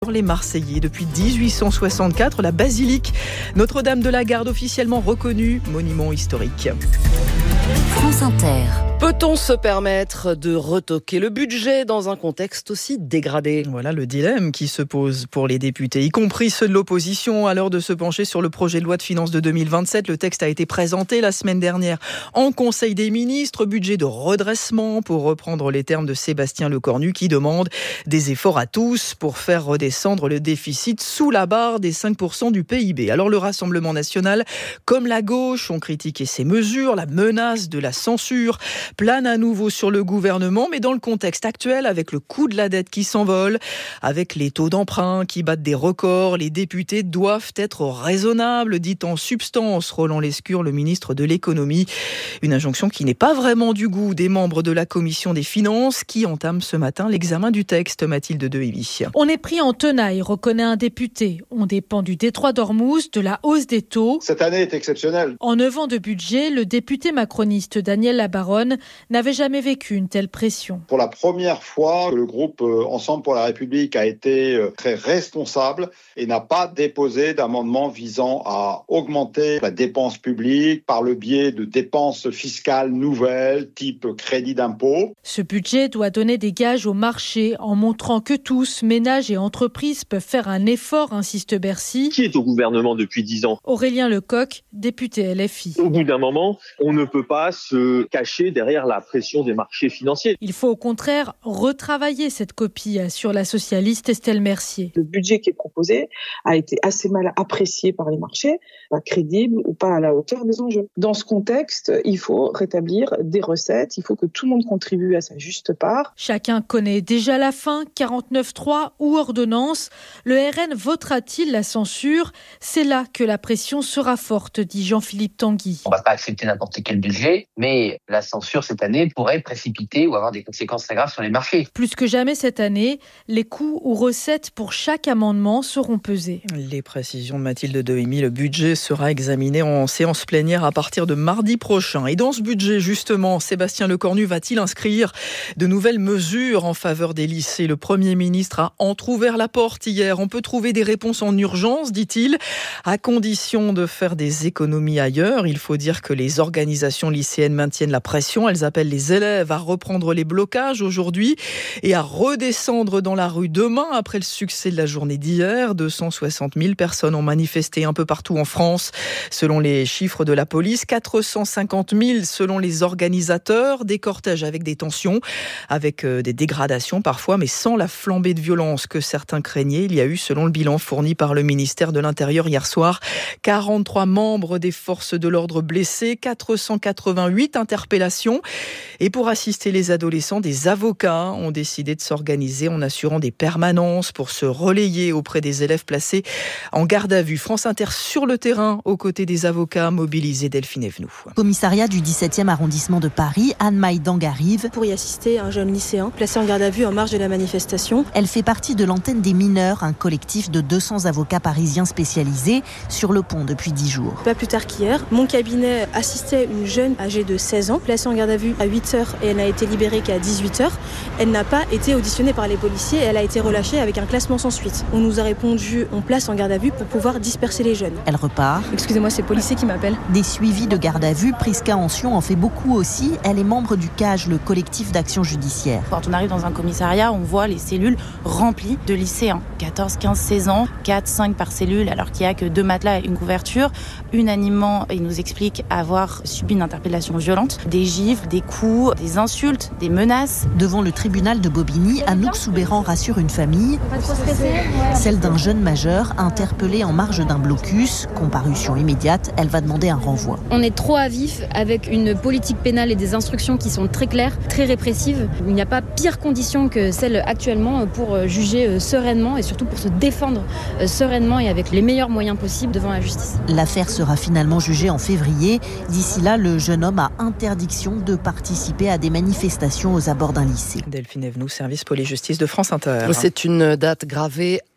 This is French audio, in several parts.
Pour les Marseillais, depuis 1864, la basilique Notre-Dame de la Garde, officiellement reconnue monument historique. France Inter. Peut-on se permettre de retoquer le budget dans un contexte aussi dégradé ? Voilà le dilemme qui se pose pour les députés, y compris ceux de l'opposition. À l'heure de se pencher sur le projet de loi de finances de 2027, le texte a été présenté la semaine dernière en Conseil des ministres. Budget de redressement, pour reprendre les termes de Sébastien Lecornu, qui demande des efforts à tous pour faire redescendre le déficit sous la barre des 5% du PIB. Alors le Rassemblement national, comme la gauche, ont critiqué ces mesures. La menace de la censure plane à nouveau sur le gouvernement, mais dans le contexte actuel, avec le coût de la dette qui s'envole, avec les taux d'emprunt qui battent des records, les députés doivent être raisonnables, dit en substance Roland Lescure, le ministre de l'économie. Une injonction qui n'est pas vraiment du goût des membres de la commission des finances, qui entament ce matin l'examen du texte. Mathilde Dehémy. On est pris en tenaille, reconnaît un député. On dépend du détroit d'Ormuz, de la hausse des taux. Cette année est exceptionnelle. En 9 ans de budget, le député macroniste Daniel Labaronne n'avait jamais vécu une telle pression. Pour la première fois, le groupe Ensemble pour la République a été très responsable et n'a pas déposé d'amendement visant à augmenter la dépense publique par le biais de dépenses fiscales nouvelles, type crédit d'impôt. Ce budget doit donner des gages au marché en montrant que tous, ménages et entreprises, peuvent faire un effort, insiste Bercy. Qui est au gouvernement depuis 10 ans ? Aurélien Lecoq, député LFI. Au bout d'un moment, on ne peut pas se cacher derrière la pression des marchés financiers. Il faut au contraire retravailler cette copie, assure la socialiste Estelle Mercier. Le budget qui est proposé a été assez mal apprécié par les marchés, pas crédible ou pas à la hauteur des enjeux. Dans ce contexte, il faut rétablir des recettes, il faut que tout le monde contribue à sa juste part. Chacun connaît déjà la fin, 49.3 ou ordonnance. Le RN votera-t-il la censure ? C'est là que la pression sera forte, dit Jean-Philippe Tanguy. On ne va pas accepter n'importe quel budget, mais la censure cette année pourrait précipiter ou avoir des conséquences très graves sur les marchés. Plus que jamais cette année, les coûts ou recettes pour chaque amendement seront pesés. Les précisions de Mathilde Dehémy, le budget sera examiné en séance plénière à partir de mardi prochain. Et dans ce budget, justement, Sébastien Lecornu va-t-il inscrire de nouvelles mesures en faveur des lycées ? Le Premier ministre a entrouvert la porte hier. On peut trouver des réponses en urgence, dit-il, à condition de faire des économies ailleurs. Il faut dire que les organisations lycéennes maintiennent la pression. Elles appellent les élèves à reprendre les blocages aujourd'hui et à redescendre dans la rue demain après le succès de la journée d'hier. 260 000 personnes ont manifesté un peu partout en France. Selon les chiffres de la police, 450 000 selon les organisateurs. Des cortèges avec des tensions, avec des dégradations parfois, mais sans la flambée de violence que certains craignaient. Il y a eu, selon le bilan fourni par le ministère de l'Intérieur hier soir, 43 membres des forces de l'ordre blessés, 488 interpellations. Et pour assister les adolescents, des avocats ont décidé de s'organiser en assurant des permanences pour se relayer auprès des élèves placés en garde à vue. France Inter sur le terrain, aux côtés des avocats mobilisés. Delphine Evenou. Commissariat du 17e arrondissement de Paris, Anne Maïdang arrive. Pour y assister, un jeune lycéen placé en garde à vue en marge de la manifestation. Elle fait partie de l'antenne des mineurs, un collectif de 200 avocats parisiens spécialisés sur le pont depuis 10 jours. Pas plus tard qu'hier, mon cabinet assistait une jeune âgée de 16 ans, placée en garde à vue à 8h et elle n'a été libérée qu'à 18h. Elle n'a pas été auditionnée par les policiers et elle a été relâchée avec un classement sans suite. On nous a répondu, on place en garde à vue pour pouvoir disperser les jeunes. Elle repart. Excusez-moi, c'est le policier qui m'appelle. Des suivis de garde à vue, Prisca Ancion en fait beaucoup aussi. Elle est membre du CAJ, le collectif d'action judiciaire. Quand on arrive dans un commissariat, on voit les cellules remplies de lycéens. 14, 15, 16 ans, 4, 5 par cellule, alors qu'il n'y a que 2 matelas et une couverture. Unanimement, ils nous expliquent avoir subi une interpellation violente, des gifles, des coups, des insultes, des menaces. Devant le tribunal de Bobigny, Anouk Soubéran rassure une famille, celle d'un jeune majeur interpellé en marge d'un blocus. Comparution immédiate, elle va demander un renvoi. On est trop à vif avec une politique pénale et des instructions qui sont très claires, très répressives. Il n'y a pas pire condition que celle actuellement pour juger sereinement et surtout pour se défendre sereinement et avec les meilleurs moyens possibles devant la justice. L'affaire sera finalement jugée en février. D'ici là, le jeune homme a interdiction de participer à des manifestations aux abords d'un lycée. Delphine Evenou, service police-justice de France Inter. C'est une date gravée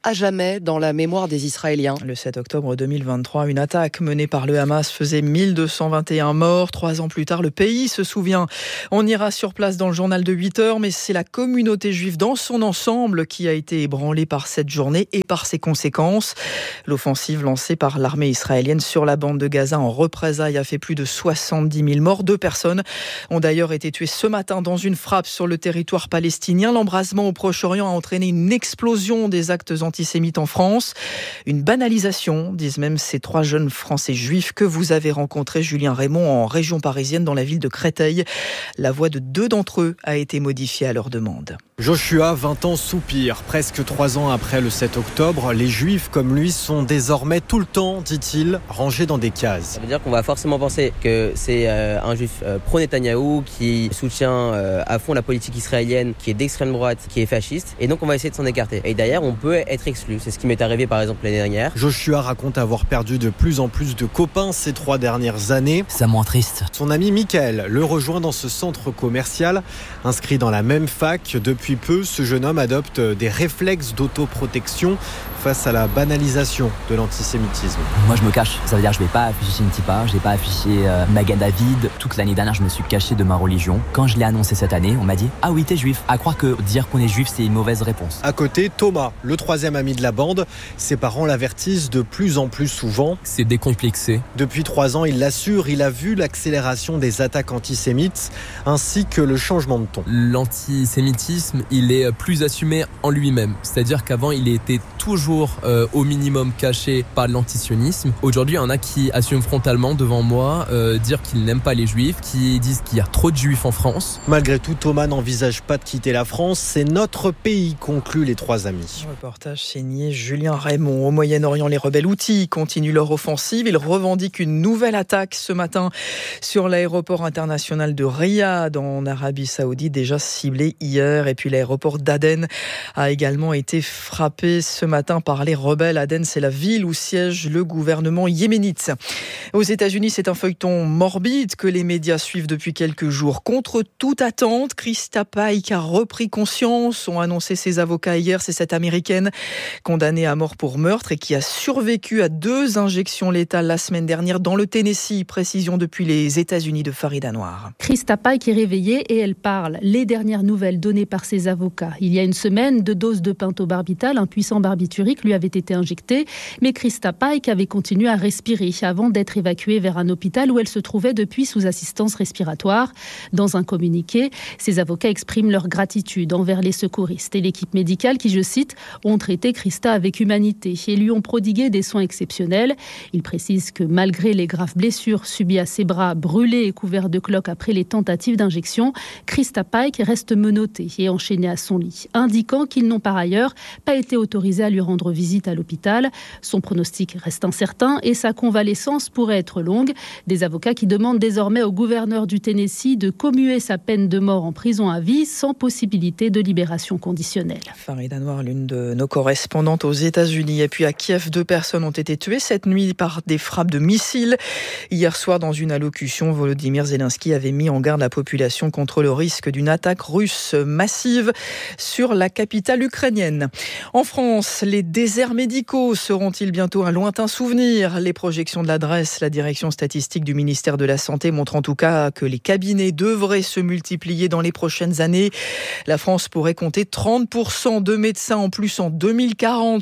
à jamais dans la mémoire des Israéliens. Le 7 octobre 2023, une attaque menée par le Hamas faisait 1221 morts. 3 ans plus tard, le pays se souvient. On ira sur place dans le journal de 8 heures, mais c'est la communauté juive dans son ensemble qui a été ébranlée par cette journée et par ses conséquences. L'offensive lancée par l'armée israélienne sur la bande de Gaza en représailles a fait plus de 70 000 morts. 2 personnes ont d'ailleurs été tuées ce matin dans une frappe sur le territoire palestinien. L'embrasement au Proche-Orient a entraîné une explosion des actes antisémites en France. Une banalisation, disent même ces 3 jeunes Français juifs que vous avez rencontrés, Julien Raymond, en région parisienne, dans la ville de Créteil. La voix de 2 d'entre eux a été modifiée à leur demande. Joshua, 20 ans, soupire. Presque 3 ans après le 7 octobre, les Juifs comme lui sont désormais tout le temps, dit-il, rangés dans des cases. Ça veut dire qu'on va forcément penser que c'est un Juif pro-Netanyahou qui soutient à fond la politique israélienne, qui est d'extrême droite, qui est fasciste. Et donc on va essayer de s'en écarter. Et d'ailleurs, on peut être exclu. C'est ce qui m'est arrivé par exemple l'année dernière. Joshua raconte avoir perdu de plus en plus de copains ces 3 dernières années. Ça me rend triste. Son ami Michael le rejoint dans ce centre commercial. Inscrit dans la même fac, depuis peu, ce jeune homme adopte des réflexes d'autoprotection face à la banalisation de l'antisémitisme. Moi je me cache, ça veut dire que je vais pas afficher une kippa, je vais pas afficher Magen David. Toute l'année dernière je me suis caché de ma religion. Quand je l'ai annoncé cette année, on m'a dit « Ah oui, t'es juif ». À croire que dire qu'on est juif c'est une mauvaise réponse. À côté, Thomas, le 3e ami de la bande. Ses parents l'avertissent de plus en plus souvent. C'est décomplexé. Depuis 3 ans, il l'assure, il a vu l'accélération des attaques antisémites ainsi que le changement de ton. L'antisémitisme, il est plus assumé en lui-même. C'est-à-dire qu'avant, il était toujours au minimum caché par l'antisionisme. Aujourd'hui, il y en a qui assument frontalement devant moi dire qu'ils n'aiment pas les juifs, qui disent qu'il y a trop de juifs en France. Malgré tout, Thomas n'envisage pas de quitter la France. C'est notre pays, concluent les 3 amis. Reportage signé Julien Raymond. Au Moyen-Orient, les rebelles Houthis continuent leur offensive. Ils revendiquent une nouvelle attaque ce matin sur l'aéroport international de Riyad en Arabie Saoudite, déjà ciblé hier. Et puis l'aéroport d'Aden a également été frappé ce matin par les rebelles. Aden, c'est la ville où siège le gouvernement yéménite. Aux États-Unis, c'est un feuilleton morbide que les médias suivent depuis quelques jours. Contre toute attente, Christa Pike a repris conscience, ont annoncé ses avocats hier. C'est cette Américaine condamnée à mort pour meurtre et qui a survécu à 2 injections létales la semaine dernière dans le Tennessee. Précision depuis les États-Unis de Farid Anwar. Christa Pike est réveillée et elle parle. Les dernières nouvelles données par ses avocats. Il y a une semaine, 2 doses de pentobarbital, un puissant barbiturique, lui avait été injectées, mais Christa Pike avait continué à respirer avant d'être évacuée vers un hôpital où elle se trouvait depuis sous assistance respiratoire. Dans un communiqué, ses avocats expriment leur gratitude envers les secouristes et l'équipe médicale qui, je cite, ont traité Christa avec humanité et lui ont prodigué des soins exceptionnels. Ils précisent que malgré les graves blessures subies à ses bras, brûlés et couverts de cloques après les tentatives d'injection, Christa Pike reste menottée et enchaînée à son lit, indiquant qu'ils n'ont par ailleurs pas été autorisés à lui rendre visite à l'hôpital. Son pronostic reste incertain et sa convalescence pourrait être longue. Des avocats qui demandent désormais au gouverneur du Tennessee de commuer sa peine de mort en prison à vie sans possibilité de libération conditionnelle. Farid Anwar, l'une de nos correspondantes aux États-Unis. Et puis à Kiev, 2 personnes ont été tuées cette nuit par des frappes de missiles. Hier soir, dans une allocution, Volodymyr Zelensky avait mis en garde la population contre le risque d'une attaque russe massive sur la capitale ukrainienne. En France, les déserts médicaux seront-ils bientôt un lointain souvenir ? Les projections de l'adresse, la direction statistique du ministère de la Santé montrent en tout cas que les cabinets devraient se multiplier dans les prochaines années. La France pourrait compter 30% de médecins en plus en 2040,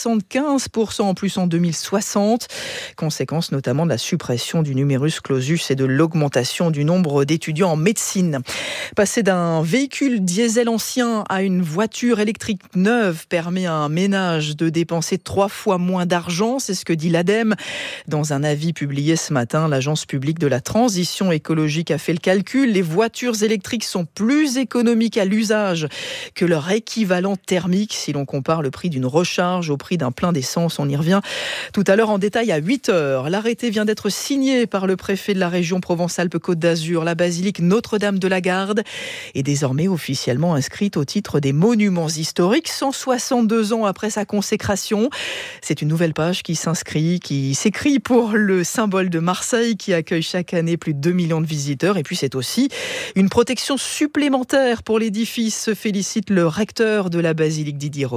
75% en plus en 2060. Conséquence notamment de la suppression du numerus clausus et de l'augmentation du nombre d'étudiants en médecine. Passer d'un véhicule diesel ancien à une voiture électrique neuve permet à un ménage de dépenser 3 fois moins d'argent, c'est ce que dit l'ADEME. Dans un avis publié ce matin, l'Agence publique de la transition écologique a fait le calcul. Les voitures électriques sont plus économiques à l'usage que leur équivalent thermique si l'on compare le prix d'une recharge au prix d'un plein d'essence. On y revient tout à l'heure en détail à 8h. L'arrêté vient d'être signé par le préfet de la région Provence-Alpes-Côte d'Azur. La basilique Notre-Dame de la Garde est désormais officiellement inscrite au titre des monuments historiques 162 ans après sa consécration. C'est une nouvelle page qui s'écrit pour le symbole de Marseille qui accueille chaque année plus de 2 millions de visiteurs. Et puis c'est aussi une protection supplémentaire pour l'édifice, se félicite le recteur de la basilique Didier Roca.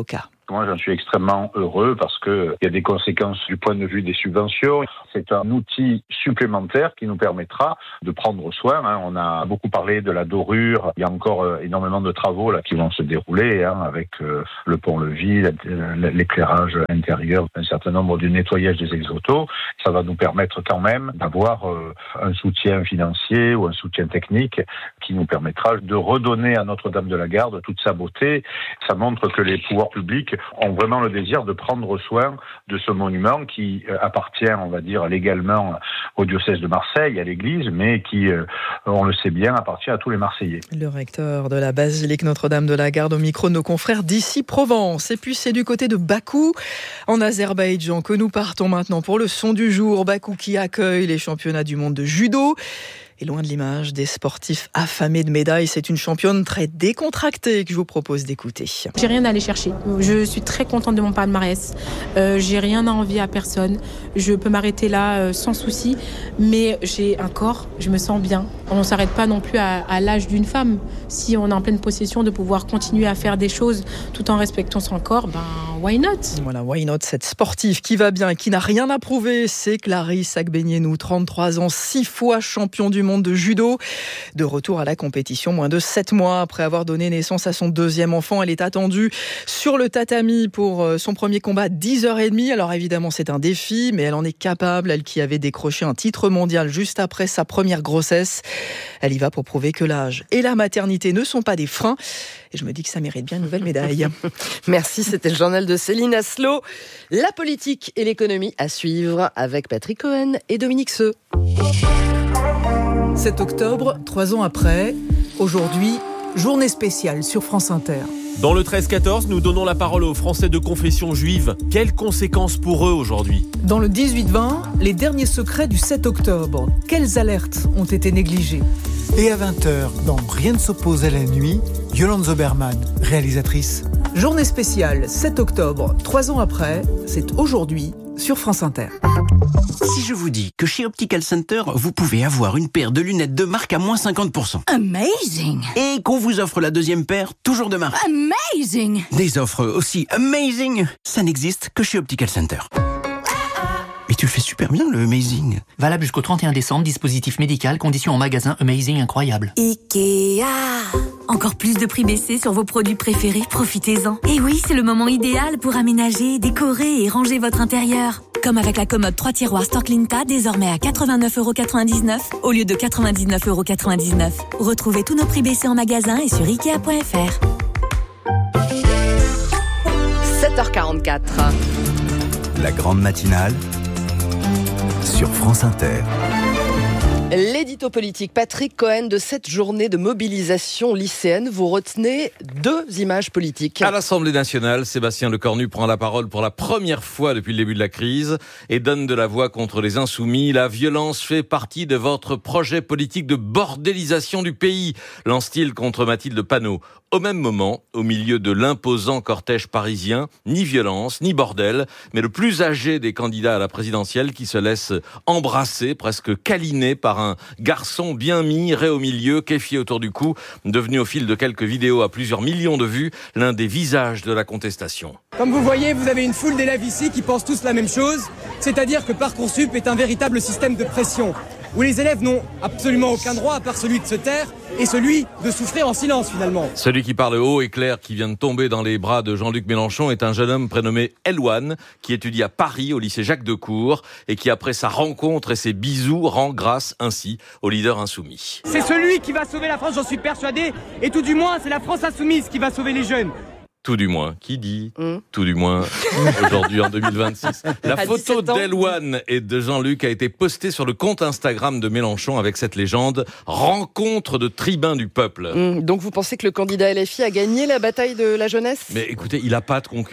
Moi, j'en suis extrêmement heureux parce que il y a des conséquences du point de vue des subventions. C'est un outil supplémentaire qui nous permettra de prendre soin. On a beaucoup parlé de la dorure. Il y a encore énormément de travaux là qui vont se dérouler avec le pont-levis, l'éclairage intérieur, un certain nombre du nettoyage des exotos. Ça va nous permettre quand même d'avoir un soutien financier ou un soutien technique qui nous permettra de redonner à Notre-Dame de la Garde toute sa beauté. Ça montre que les pouvoirs publics ont vraiment le désir de prendre soin de ce monument qui appartient, on va dire, légalement au diocèse de Marseille, à l'église, mais qui, on le sait bien, appartient à tous les Marseillais. Le recteur de la basilique Notre-Dame de la Garde au micro de nos confrères d'ici Provence. Et puis c'est du côté de Bakou, en Azerbaïdjan, que nous partons maintenant pour le son du jour. Bakou qui accueille les championnats du monde de judo. Et loin de l'image des sportifs affamés de médailles, c'est une championne très décontractée que je vous propose d'écouter. J'ai rien à aller chercher. Je suis très contente de mon palmarès. J'ai rien à envier à personne. Je peux m'arrêter là sans souci. Mais j'ai un corps, je me sens bien. On ne s'arrête pas non plus à l'âge d'une femme. Si on est en pleine possession de pouvoir continuer à faire des choses tout en respectant son corps, why not ? Voilà, why not, cette sportive qui va bien et qui n'a rien à prouver, c'est Clarisse Agbenienou, 33 ans, 6 fois champion du monde de judo. De retour à la compétition, moins de 7 mois après avoir donné naissance à son deuxième enfant. Elle est attendue sur le tatami pour son premier combat à 10h30. Alors évidemment, c'est un défi, mais elle en est capable. Elle qui avait décroché un titre mondial juste après sa première grossesse. Elle y va pour prouver que l'âge et la maternité ne sont pas des freins. Et je me dis que ça mérite bien une nouvelle médaille. Merci, c'était le journal de Céline Asselot. La politique et l'économie à suivre avec Patrick Cohen et Dominique Seux. 7 octobre, 3 ans après, aujourd'hui, journée spéciale sur France Inter. Dans le 13-14, nous donnons la parole aux Français de confession juive. Quelles conséquences pour eux aujourd'hui ? Dans le 18-20, les derniers secrets du 7 octobre. Quelles alertes ont été négligées ? Et à 20h, dans Rien ne s'oppose à la nuit, Yolande Zoberman, réalisatrice. Journée spéciale, 7 octobre, 3 ans après, c'est aujourd'hui sur France Inter. Si je vous dis que chez Optical Center, vous pouvez avoir une paire de lunettes de marque à moins 50%. Amazing! Et qu'on vous offre la deuxième paire, toujours de marque. Amazing! Des offres aussi amazing, ça n'existe que chez Optical Center. Mais tu le fais super bien, le Amazing. Valable jusqu'au 31 décembre, dispositif médical, conditions en magasin, Amazing incroyable. Ikea. Encore plus de prix baissés sur vos produits préférés, profitez-en. Et oui, c'est le moment idéal pour aménager, décorer et ranger votre intérieur. Comme avec la commode 3 tiroirs Storklinta, désormais à 89,99€ au lieu de 99,99€. Retrouvez tous nos prix baissés en magasin et sur Ikea.fr. 7h44. La grande matinale sur France Inter. L'édito politique Patrick Cohen de cette journée de mobilisation lycéenne. Vous retenez 2 images politiques. À l'Assemblée nationale, Sébastien Lecornu prend la parole pour la première fois depuis le début de la crise et donne de la voix contre les insoumis. La violence fait partie de votre projet politique de bordélisation du pays, lance-t-il contre Mathilde Panot. Au même moment, au milieu de l'imposant cortège parisien, ni violence, ni bordel, mais le plus âgé des candidats à la présidentielle qui se laisse embrasser, presque câliner par un garçon bien mis, ré au milieu, kéfié autour du cou, devenu au fil de quelques vidéos à plusieurs millions de vues, l'un des visages de la contestation. Comme vous voyez, vous avez une foule d'élèves ici qui pensent tous la même chose, c'est-à-dire que Parcoursup est un véritable système de pression, où les élèves n'ont absolument aucun droit à part celui de se taire et celui de souffrir en silence finalement. Celui qui parle haut et clair, qui vient de tomber dans les bras de Jean-Luc Mélenchon, est un jeune homme prénommé Elouane, qui étudie à Paris au lycée Jacques Decour et qui, après sa rencontre et ses bisous, rend grâce ainsi au leader insoumis. C'est celui qui va sauver la France, j'en suis persuadé, et tout du moins c'est la France insoumise qui va sauver les jeunes. Tout du moins, qui dit tout du moins aujourd'hui en 2026. La photo d'Elouane et de Jean-Luc a été postée sur le compte Instagram de Mélenchon avec cette légende « Rencontre de tribuns du peuple ». Donc vous pensez que le candidat LFI a gagné la bataille de la jeunesse ? Mais écoutez, il n'a pas de concurrent.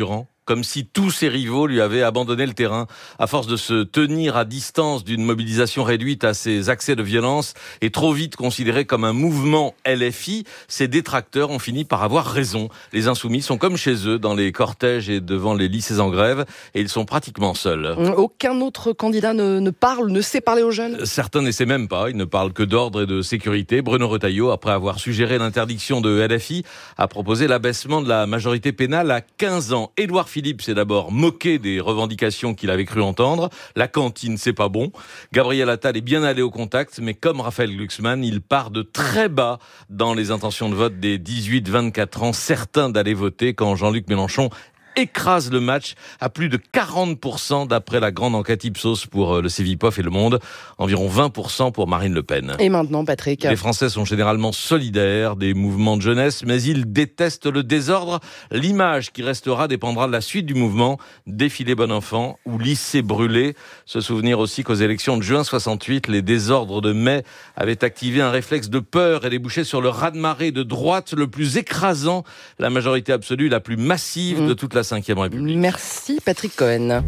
comme si tous ses rivaux lui avaient abandonné le terrain. À force de se tenir à distance d'une mobilisation réduite à ses accès de violence et trop vite considéré comme un mouvement LFI, ses détracteurs ont fini par avoir raison. Les Insoumis sont comme chez eux dans les cortèges et devant les lycées en grève et ils sont pratiquement seuls. Aucun autre candidat ne sait parler aux jeunes ? Certains n'essaient même pas, ils ne parlent que d'ordre et de sécurité. Bruno Retailleau, après avoir suggéré l'interdiction de LFI, a proposé l'abaissement de la majorité pénale à 15 ans. Édouard Philippe s'est d'abord moqué des revendications qu'il avait cru entendre. La cantine, c'est pas bon. Gabriel Attal est bien allé au contact, mais comme Raphaël Glucksmann, il part de très bas dans les intentions de vote des 18-24 ans, certains d'aller voter quand Jean-Luc Mélenchon écrase le match à plus de 40% d'après la grande enquête Ipsos pour le Cevipof et Le Monde, environ 20% pour Marine Le Pen. Et maintenant, Patrick ? Les Français sont généralement solidaires des mouvements de jeunesse, mais ils détestent le désordre. L'image qui restera dépendra de la suite du mouvement, défilé bon enfant ou lycée brûlé. Se souvenir aussi qu'aux élections de juin 68, les désordres de mai avaient activé un réflexe de peur et débouché sur le raz-de-marée de droite le plus écrasant, la majorité absolue la plus massive de toute la Ve République. Merci Patrick Cohen.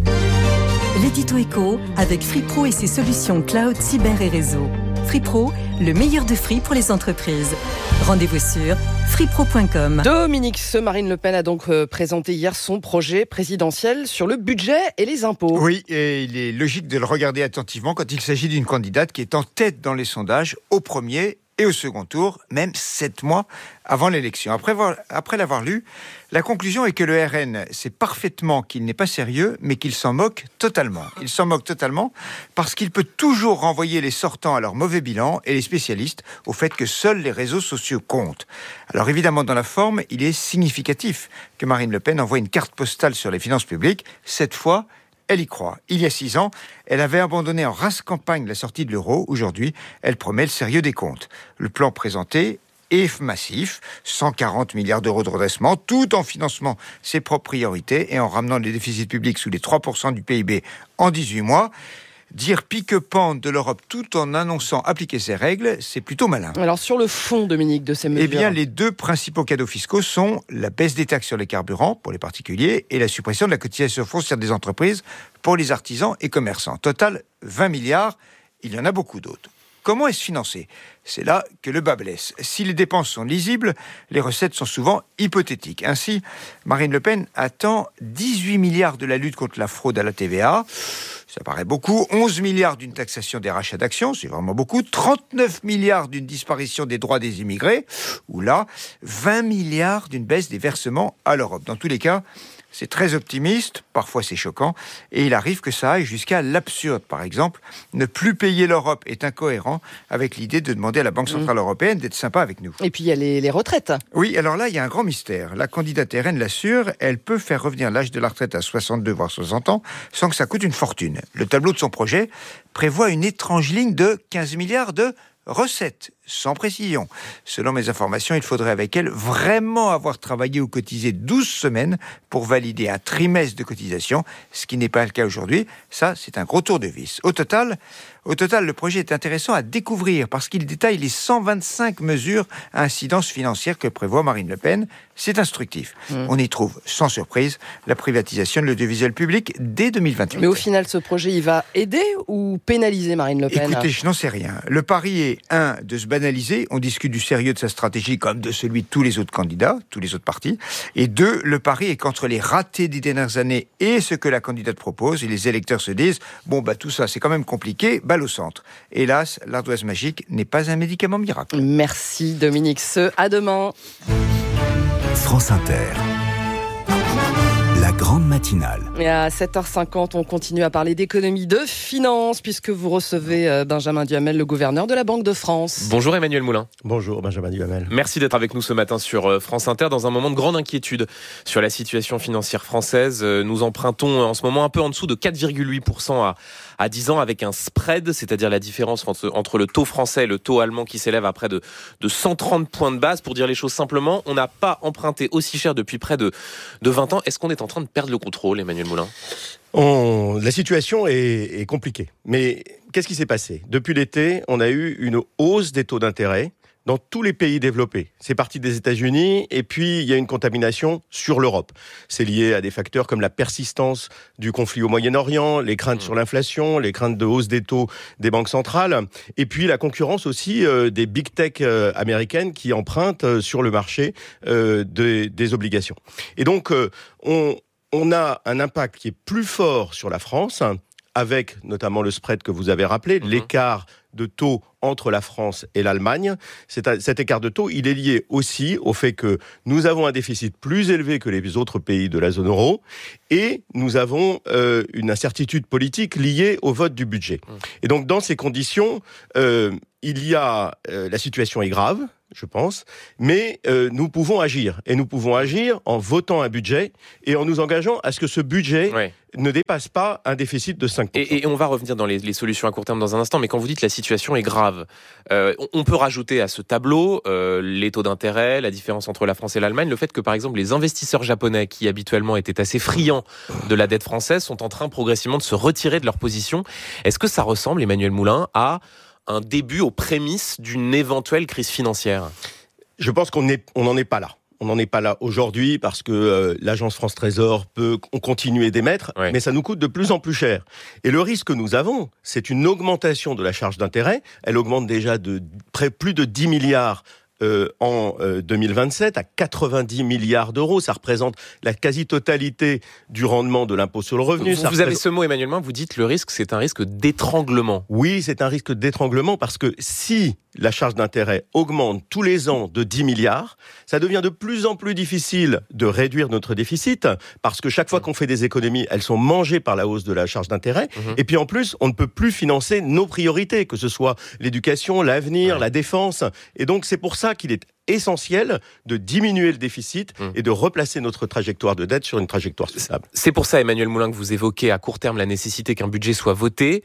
L'édito éco avec FreePro et ses solutions cloud, cyber et réseau. FreePro, le meilleur de Free pour les entreprises. Rendez-vous sur freepro.com. Dominique Seux, Marine Le Pen a donc présenté hier son projet présidentiel sur le budget et les impôts. Oui, et il est logique de le regarder attentivement quand il s'agit d'une candidate qui est en tête dans les sondages au premier et au second tour, même 7 mois avant l'élection. Après l'avoir lu, la conclusion est que le RN sait parfaitement qu'il n'est pas sérieux, mais qu'il s'en moque totalement. Il s'en moque totalement parce qu'il peut toujours renvoyer les sortants à leur mauvais bilan et les spécialistes au fait que seuls les réseaux sociaux comptent. Alors évidemment, dans la forme, il est significatif que Marine Le Pen envoie une carte postale sur les finances publiques. Cette fois, elle y croit. Il y a 6 ans, elle avait abandonné en race campagne la sortie de l'euro. Aujourd'hui, elle promet le sérieux des comptes. Le plan présenté est massif, 140 milliards d'euros de redressement, tout en finançant ses propres priorités et en ramenant les déficits publics sous les 3% du PIB en 18 mois. Dire pique-pente de l'Europe tout en annonçant appliquer ses règles, c'est plutôt malin. Alors sur le fond, Dominique, de ces mesures... Eh bien, les 2 principaux cadeaux fiscaux sont la baisse des taxes sur les carburants pour les particuliers et la suppression de la cotisation foncière des entreprises pour les artisans et commerçants. Total, 20 milliards, il y en a beaucoup d'autres. Comment est-ce financé ? C'est là que le bas blesse. Si les dépenses sont lisibles, les recettes sont souvent hypothétiques. Ainsi, Marine Le Pen attend 18 milliards de la lutte contre la fraude à la TVA. Ça paraît beaucoup. 11 milliards d'une taxation des rachats d'actions, c'est vraiment beaucoup. 39 milliards d'une disparition des droits des immigrés. Ou là, 20 milliards d'une baisse des versements à l'Europe. Dans tous les cas, c'est très optimiste, parfois c'est choquant, et il arrive que ça aille jusqu'à l'absurde. Par exemple, ne plus payer l'Europe est incohérent avec l'idée de demander à la Banque Centrale Européenne d'être sympa avec nous. Et puis il y a les retraites. Oui, alors là, il y a un grand mystère. La candidate RN l'assure, elle peut faire revenir l'âge de la retraite à 62 voire 60 ans sans que ça coûte une fortune. Le tableau de son projet prévoit une étrange ligne de 15 milliards de recettes, sans précision. Selon mes informations, il faudrait avec elle vraiment avoir travaillé ou cotisé 12 semaines pour valider un trimestre de cotisation, ce qui n'est pas le cas aujourd'hui. Ça, c'est un gros tour de vis. Au total, le projet est intéressant à découvrir parce qu'il détaille les 125 mesures à incidence financière que prévoit Marine Le Pen. C'est instructif. On y trouve, sans surprise, la privatisation de l'audiovisuel public dès 2028. Mais au final, ce projet, il va aider ou pénaliser Marine Le Pen ? Écoutez, je n'en sais rien. Le pari est, 1, de se banaliser. On discute du sérieux de sa stratégie comme de celui de tous les autres candidats, tous les autres partis. Et 2, le pari est qu'entre les ratés des dernières années et ce que la candidate propose, et les électeurs se disent, tout ça, c'est quand même compliqué, balle au centre. Hélas, l'ardoise magique n'est pas un médicament miracle. Merci Dominique Seux. À demain. France Inter. La grande matinale. Et à 7h50, on continue à parler d'économie, de finances, puisque vous recevez Benjamin Duhamel, le gouverneur de la Banque de France. Bonjour Emmanuel Moulin. Bonjour Benjamin Duhamel. Merci d'être avec nous ce matin sur France Inter dans un moment de grande inquiétude sur la situation financière française. Nous empruntons en ce moment un peu en dessous de 4,8% à 10 ans avec un spread, c'est-à-dire la différence entre le taux français et le taux allemand qui s'élève à près de 130 points de base. Pour dire les choses simplement, on n'a pas emprunté aussi cher depuis près de 20 ans. Est-ce qu'on est en train de perdre le contrôle, Emmanuel Moulin ? La situation est compliquée. Mais qu'est-ce qui s'est passé ? Depuis l'été, on a eu une hausse des taux d'intérêt dans tous les pays développés. C'est parti des États-Unis et puis il y a une contamination sur l'Europe. C'est lié à des facteurs comme la persistance du conflit au Moyen-Orient, les craintes sur l'inflation, les craintes de hausse des taux des banques centrales et puis la concurrence aussi des big tech américaines qui empruntent sur le marché des obligations. Et donc on a un impact qui est plus fort sur la France, avec notamment le spread que vous avez rappelé, l'écart de taux entre la France et l'Allemagne. Cet écart de taux, il est lié aussi au fait que nous avons un déficit plus élevé que les autres pays de la zone euro et nous avons une incertitude politique liée au vote du budget. Et donc, dans ces conditions, la situation est grave, je pense, mais nous pouvons agir. Et nous pouvons agir en votant un budget et en nous engageant à ce que ce budget ne dépasse pas un déficit de 5%. Et on va revenir dans les solutions à court terme dans un instant, mais quand vous dites la situation est grave, on peut rajouter à ce tableau les taux d'intérêt, la différence entre la France et l'Allemagne, le fait que par exemple les investisseurs japonais qui habituellement étaient assez friands de la dette française sont en train progressivement de se retirer de leur position. Est-ce que ça ressemble, Emmanuel Moulin, à un début aux prémices d'une éventuelle crise financière? Je pense qu'on n'en est pas là. On n'en est pas là aujourd'hui parce que l'agence France Trésor peut continuer d'émettre, mais ça nous coûte de plus en plus cher. Et le risque que nous avons, c'est une augmentation de la charge d'intérêt. Elle augmente déjà de plus de 10 milliards en 2027 à 90 milliards d'euros. Ça représente la quasi-totalité du rendement de l'impôt sur le revenu. Vous avez ce mot, Emmanuel Moulin, vous dites le risque, c'est un risque d'étranglement. Oui, c'est un risque d'étranglement parce que si la charge d'intérêt augmente tous les ans de 10 milliards, ça devient de plus en plus difficile de réduire notre déficit parce que chaque fois qu'on fait des économies, elles sont mangées par la hausse de la charge d'intérêt. Et puis en plus, on ne peut plus financer nos priorités, que ce soit l'éducation, l'avenir, la défense. Et donc c'est pour ça qu'il est essentiel de diminuer le déficit et de replacer notre trajectoire de dette sur une trajectoire stable. C'est pour ça, Emmanuel Moulin, que vous évoquez à court terme la nécessité qu'un budget soit voté.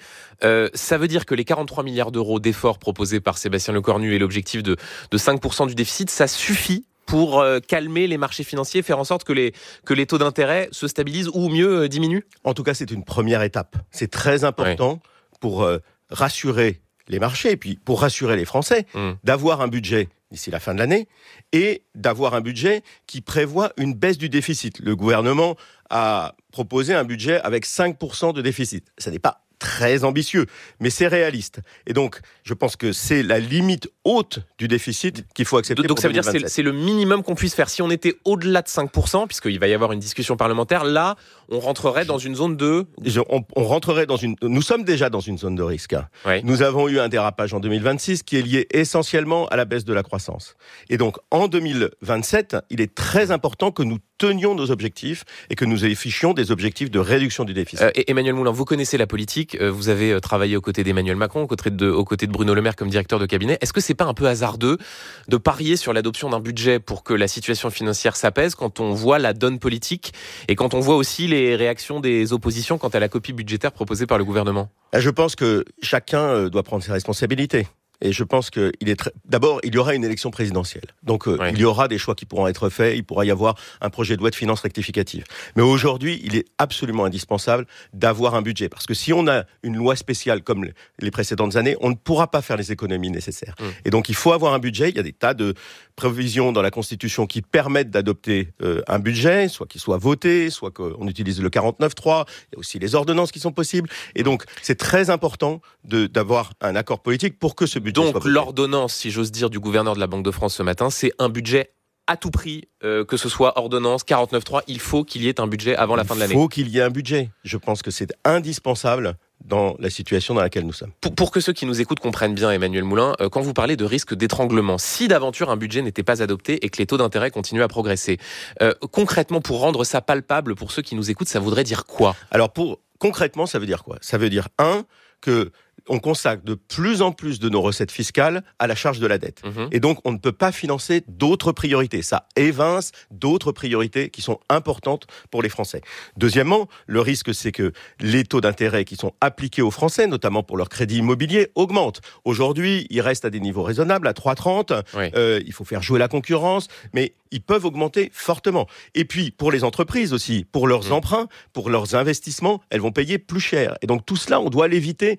Ça veut dire que les 43 milliards d'euros d'efforts proposés par Sébastien Lecornu et l'objectif de 5% du déficit, ça suffit pour calmer les marchés financiers, faire en sorte que les taux d'intérêt se stabilisent ou mieux diminuent? En tout cas, c'est une première étape. C'est très important pour rassurer les marchés et puis pour rassurer les Français d'avoir un budget d'ici la fin de l'année et d'avoir un budget qui prévoit une baisse du déficit. Le gouvernement a proposé un budget avec 5% de déficit. Ça n'est pas très ambitieux, mais c'est réaliste. Et donc, je pense que c'est la limite haute du déficit qu'il faut accepter. Donc ça veut dire que c'est le minimum qu'on puisse faire. Si on était au-delà de 5%, puisqu'il va y avoir une discussion parlementaire, là, on rentrerait dans une zone de... On rentrerait dans une... Nous sommes déjà dans une zone de risque. Nous avons eu un dérapage en 2026 qui est lié essentiellement à la baisse de la croissance. Et donc, en 2027, il est très important que nous tenions nos objectifs et que nous affichions des objectifs de réduction du déficit. Emmanuel Moulin, vous connaissez la politique, vous avez travaillé aux côtés d'Emmanuel Macron, aux côtés de Bruno Le Maire comme directeur de cabinet. Est-ce que c'est pas un peu hasardeux de parier sur l'adoption d'un budget pour que la situation financière s'apaise quand on voit la donne politique et quand on voit aussi les réactions des oppositions quant à la copie budgétaire proposée par le gouvernement? Je pense que chacun doit prendre ses responsabilités. Et je pense d'abord, il y aura une élection présidentielle. Donc, il y aura des choix qui pourront être faits. Il pourra y avoir un projet de loi de finances rectificative. Mais aujourd'hui, il est absolument indispensable d'avoir un budget. Parce que si on a une loi spéciale comme les précédentes années, on ne pourra pas faire les économies nécessaires. Et donc, il faut avoir un budget. Il y a des tas de provisions dans la Constitution qui permettent d'adopter un budget, soit qu'il soit voté, soit qu'on utilise le 49.3. Il y a aussi les ordonnances qui sont possibles. Et donc, c'est très important d'avoir un accord politique pour que ce budget soit voté. Donc, l'ordonnance, si j'ose dire, du gouverneur de la Banque de France ce matin, c'est un budget à tout prix, que ce soit ordonnance, 49.3, il faut qu'il y ait un budget avant la fin de l'année. Il faut qu'il y ait un budget. Je pense que c'est indispensable dans la situation dans laquelle nous sommes. Pour que ceux qui nous écoutent comprennent bien, Emmanuel Moulin, quand vous parlez de risque d'étranglement, si d'aventure un budget n'était pas adopté et que les taux d'intérêt continuent à progresser, concrètement, pour rendre ça palpable pour ceux qui nous écoutent, ça voudrait dire quoi? Alors, concrètement, ça veut dire quoi? Ça veut dire, que on consacre de plus en plus de nos recettes fiscales à la charge de la dette. Et donc, on ne peut pas financer d'autres priorités. Ça évince d'autres priorités qui sont importantes pour les Français. Deuxièmement, le risque, c'est que les taux d'intérêt qui sont appliqués aux Français, notamment pour leur crédit immobilier, augmentent. Aujourd'hui, ils restent à des niveaux raisonnables, à 3,30. Il faut faire jouer la concurrence, mais ils peuvent augmenter fortement. Et puis, pour les entreprises aussi, pour leurs emprunts, pour leurs investissements, elles vont payer plus cher. Et donc, tout cela, on doit l'éviter, car ça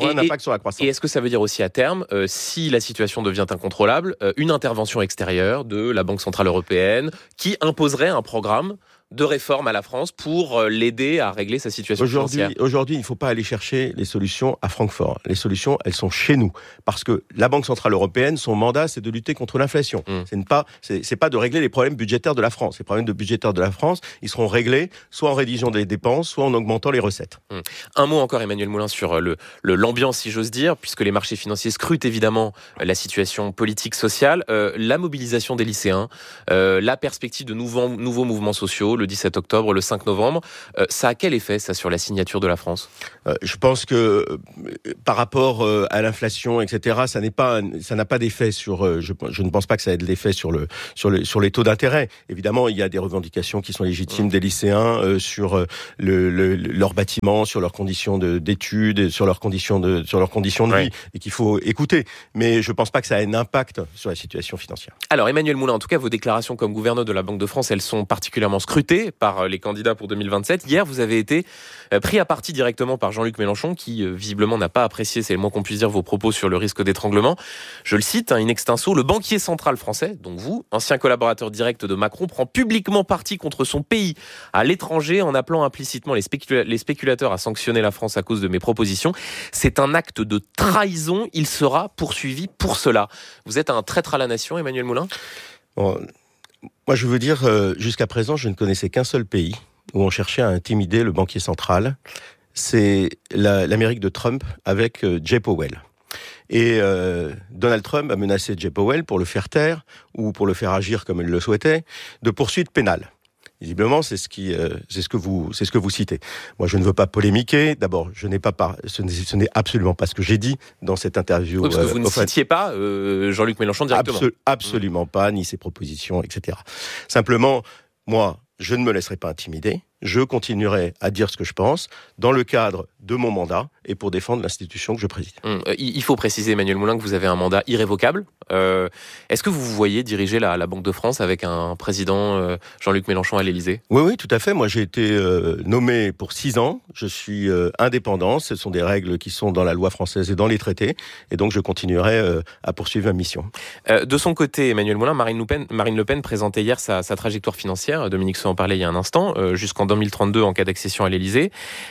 aura un impact sur la croissance. Et est-ce que ça veut dire aussi à terme, si la situation devient incontrôlable, une intervention extérieure de la Banque Centrale Européenne qui imposerait un programme de réforme à la France pour l'aider à régler sa situation financière? Aujourd'hui, il ne faut pas aller chercher les solutions à Francfort. Les solutions, elles sont chez nous. Parce que la Banque Centrale Européenne, son mandat, c'est de lutter contre l'inflation. C'est pas de régler les problèmes budgétaires de la France. Les problèmes budgétaires de la France, ils seront réglés soit en réduisant des dépenses, soit en augmentant les recettes. Un mot encore, Emmanuel Moulin, sur l'ambiance, si j'ose dire, puisque les marchés financiers scrutent évidemment la situation politique, sociale, la mobilisation des lycéens, la perspective de nouveaux mouvements sociaux, le 17 octobre, le 5 novembre. Ça a quel effet, ça, sur la signature de la France ? Je pense que par rapport à l'inflation, etc., ça n'a pas d'effet sur. Je ne pense pas que ça ait de l'effet sur les taux d'intérêt. Évidemment, il y a des revendications qui sont légitimes des lycéens sur leurs bâtiments, sur leurs conditions d'études, sur leurs conditions de vie, et qu'il faut écouter. Mais je ne pense pas que ça ait un impact sur la situation financière. Alors, Emmanuel Moulin, en tout cas, vos déclarations comme gouverneur de la Banque de France, elles sont particulièrement scrutées par les candidats pour 2027. Hier, vous avez été pris à partie directement par Jean-Luc Mélenchon, qui visiblement n'a pas apprécié, c'est le moins qu'on puisse dire, vos propos sur le risque d'étranglement. Je le cite, in extenso, le banquier central français, donc vous, ancien collaborateur direct de Macron, prend publiquement parti contre son pays à l'étranger en appelant implicitement les spéculateurs à sanctionner la France à cause de mes propositions. C'est un acte de trahison. Il sera poursuivi pour cela. Vous êtes un traître à la nation, Emmanuel Moulin ? Moi, je veux dire, jusqu'à présent, je ne connaissais qu'un seul pays où on cherchait à intimider le banquier central. C'est l'Amérique de Trump avec Jay Powell. Et Donald Trump a menacé Jay Powell pour le faire taire ou pour le faire agir comme il le souhaitait, de poursuites pénales. Visiblement, c'est ce que vous citez. Moi, je ne veux pas polémiquer. D'abord, ce n'est absolument pas ce que j'ai dit dans cette interview. Oui, parce que vous ne citiez pas Jean-Luc Mélenchon directement. Absolument pas, ni ses propositions, etc. Simplement, moi, je ne me laisserai pas intimider. Je continuerai à dire ce que je pense dans le cadre de mon mandat et pour défendre l'institution que je préside. Il faut préciser, Emmanuel Moulin, que vous avez un mandat irrévocable. Est-ce que vous vous voyez diriger la Banque de France avec un président Jean-Luc Mélenchon à l'Élysée ? Oui, tout à fait. Moi, j'ai été nommé pour 6 ans. Je suis indépendant. Ce sont des règles qui sont dans la loi française et dans les traités. Et donc, je continuerai à poursuivre ma mission. De son côté, Emmanuel Moulin, Marine Le Pen présentait hier sa trajectoire financière. Dominique Seux en parlait il y a un instant, jusqu'en 2032 en cas d'accession à l'Élysée.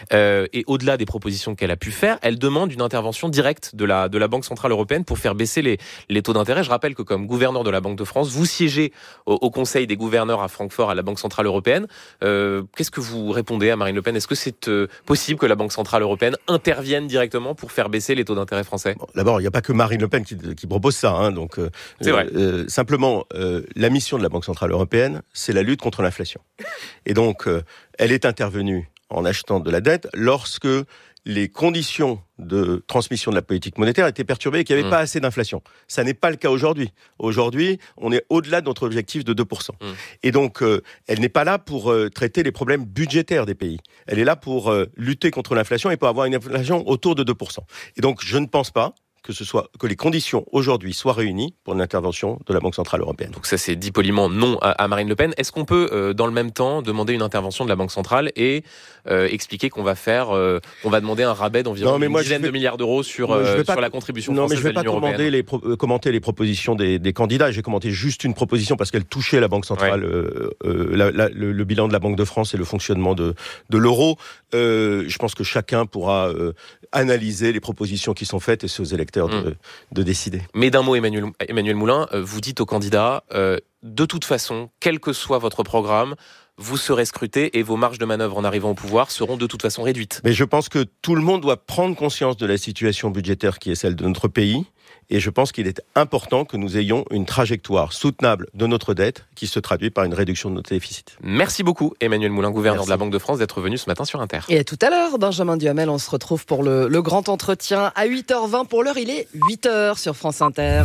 Et au-delà des propositions qu'elle a pu faire, elle demande une intervention directe de la Banque Centrale Européenne pour faire baisser les taux d'intérêt. Je rappelle que comme gouverneur de la Banque de France, vous siégez au Conseil des gouverneurs à Francfort, à la Banque Centrale Européenne. Qu'est-ce que vous répondez à Marine Le Pen ? Est-ce que c'est possible que la Banque Centrale Européenne intervienne directement pour faire baisser les taux d'intérêt français ? Bon, d'abord, il n'y a pas que Marine Le Pen qui propose ça. Donc, c'est vrai. Simplement, la mission de la Banque Centrale Européenne, c'est la lutte contre l'inflation. Et donc, elle est intervenue en achetant de la dette lorsque les conditions de transmission de la politique monétaire étaient perturbées et qu'il n'y avait pas assez d'inflation. Ça n'est pas le cas aujourd'hui. Aujourd'hui, on est au-delà de notre objectif de 2%. Et donc, elle n'est pas là pour traiter les problèmes budgétaires des pays. Elle est là pour lutter contre l'inflation et pour avoir une inflation autour de 2%. Et donc, je ne pense pas que les conditions aujourd'hui soient réunies pour une intervention de la Banque Centrale Européenne. Donc ça, c'est dit poliment non à Marine Le Pen. Est-ce qu'on peut, dans le même temps, demander une intervention de la Banque Centrale et expliquer qu'on va demander un rabais d'environ une dizaine de milliards d'euros sur la contribution française à l'Union européenne ? Non, mais je ne vais pas commenter les propositions des candidats. J'ai commenté juste une proposition parce qu'elle touchait la Banque Centrale, le bilan de la Banque de France et le fonctionnement de l'euro. Je pense que chacun pourra analyser les propositions qui sont faites et c'est aux électeurs de décider. Mais d'un mot, Emmanuel Moulin, vous dites aux candidats, de toute façon, quel que soit votre programme, vous serez scruté et vos marges de manœuvre en arrivant au pouvoir seront de toute façon réduites. Mais je pense que tout le monde doit prendre conscience de la situation budgétaire qui est celle de notre pays. Et je pense qu'il est important que nous ayons une trajectoire soutenable de notre dette qui se traduit par une réduction de notre déficit. Merci beaucoup, Emmanuel Moulin, gouverneur de la Banque de France, d'être venu ce matin sur Inter. Et à tout à l'heure, Benjamin Duhamel, on se retrouve pour le grand entretien à 8h20. Pour l'heure, il est 8h sur France Inter.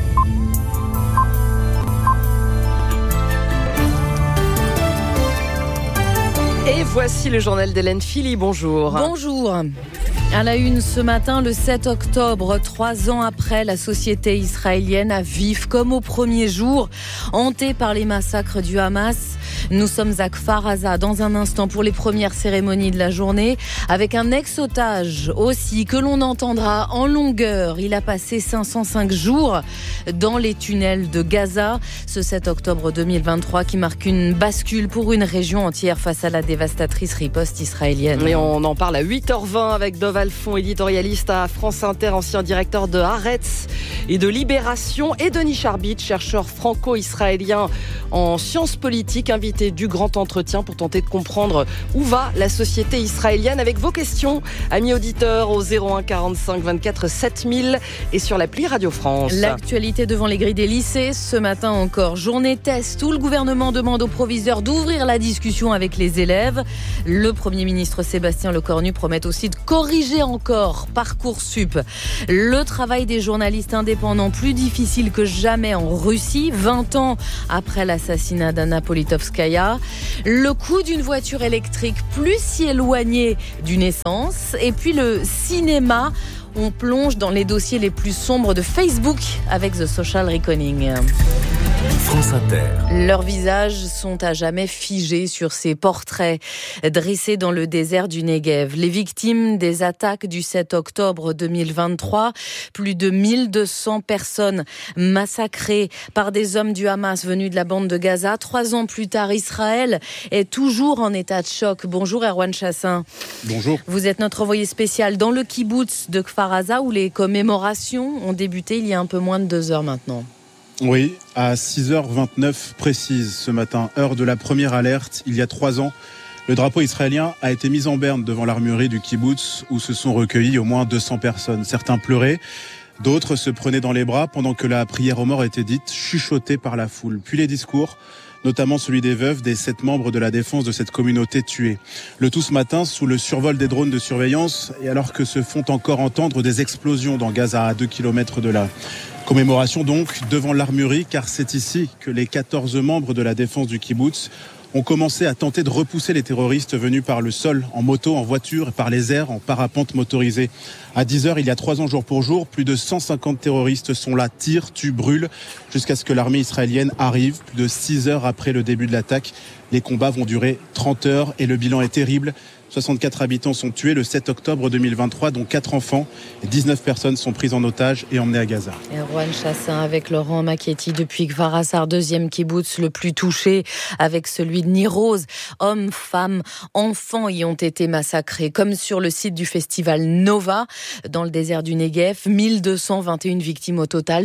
Et voici le journal d'Hélène Philly. Bonjour. Bonjour. À la une ce matin, le 7 octobre, 3 ans après, la société israélienne à vif comme au premier jour, hantée par les massacres du Hamas. Nous sommes à Kfar Aza dans un instant pour les premières cérémonies de la journée avec un ex-otage aussi que l'on entendra en longueur. Il a passé 505 jours dans les tunnels de Gaza. Ce 7 octobre 2023 qui marque une bascule pour une région entière face à la dévastatrice riposte israélienne. Et on en parle à 8h20 avec Dov Alphon, éditorialiste à France Inter, ancien directeur de Haaretz et de Libération, et Denis Charbit, chercheur franco-israélien en sciences politiques, invité du grand entretien pour tenter de comprendre où va la société israélienne avec vos questions, amis auditeurs, au 01 45 24 7000 et sur l'appli Radio France. L'actualité devant les grilles des lycées, ce matin encore, journée test où le gouvernement demande aux proviseurs d'ouvrir la discussion avec les élèves. Le Premier ministre Sébastien Lecornu promet aussi de corriger encore Parcoursup. Le travail des journalistes indépendants plus difficile que jamais en Russie, 20 ans après l'assassinat d'Anna Politkovskaya. Le coût d'une voiture électrique plus si éloigné d'une essence. Et puis le cinéma. On plonge dans les dossiers les plus sombres de Facebook avec The Social Reckoning. France Inter. Leurs visages sont à jamais figés sur ces portraits dressés dans le désert du Negev. Les victimes des attaques du 7 octobre 2023, plus de 1200 personnes massacrées par des hommes du Hamas venus de la bande de Gaza. 3 ans plus tard, Israël est toujours en état de choc. Bonjour Erwan Chassin. Bonjour. Vous êtes notre envoyé spécial dans le kibboutz de Kfar Aza où les commémorations ont débuté il y a un peu moins de 2 heures maintenant. Oui, à 6h29 précise ce matin, heure de la première alerte, il y a 3 ans, le drapeau israélien a été mis en berne devant l'armurerie du kibboutz où se sont recueillis au moins 200 personnes. Certains pleuraient, d'autres se prenaient dans les bras pendant que la prière aux morts était dite, chuchotée par la foule. Puis les discours, notamment celui des veuves des 7 membres de la défense de cette communauté tuée. Le tout ce matin sous le survol des drones de surveillance et alors que se font encore entendre des explosions dans Gaza à 2 km de là. Commémoration donc devant l'armurerie car c'est ici que les 14 membres de la défense du kibboutz ont commencé à tenter de repousser les terroristes venus par le sol, en moto, en voiture, par les airs, en parapente motorisée. À 10h, il y a 3 ans jour pour jour, plus de 150 terroristes sont là, tirent, tuent, brûlent, jusqu'à ce que l'armée israélienne arrive. Plus de 6 heures après le début de l'attaque, les combats vont durer 30 heures et le bilan est terrible. 64 habitants sont tués le 7 octobre 2023, dont 4 enfants. Et 19 personnes sont prises en otage et emmenées à Gaza. Erwan Chassin avec Laurent Macchietti depuis Kfar Aza, deuxième kibboutz le plus touché avec celui de Niroz. Hommes, femmes, enfants y ont été massacrés, comme sur le site du festival Nova, dans le désert du Negev. 1221 victimes au total,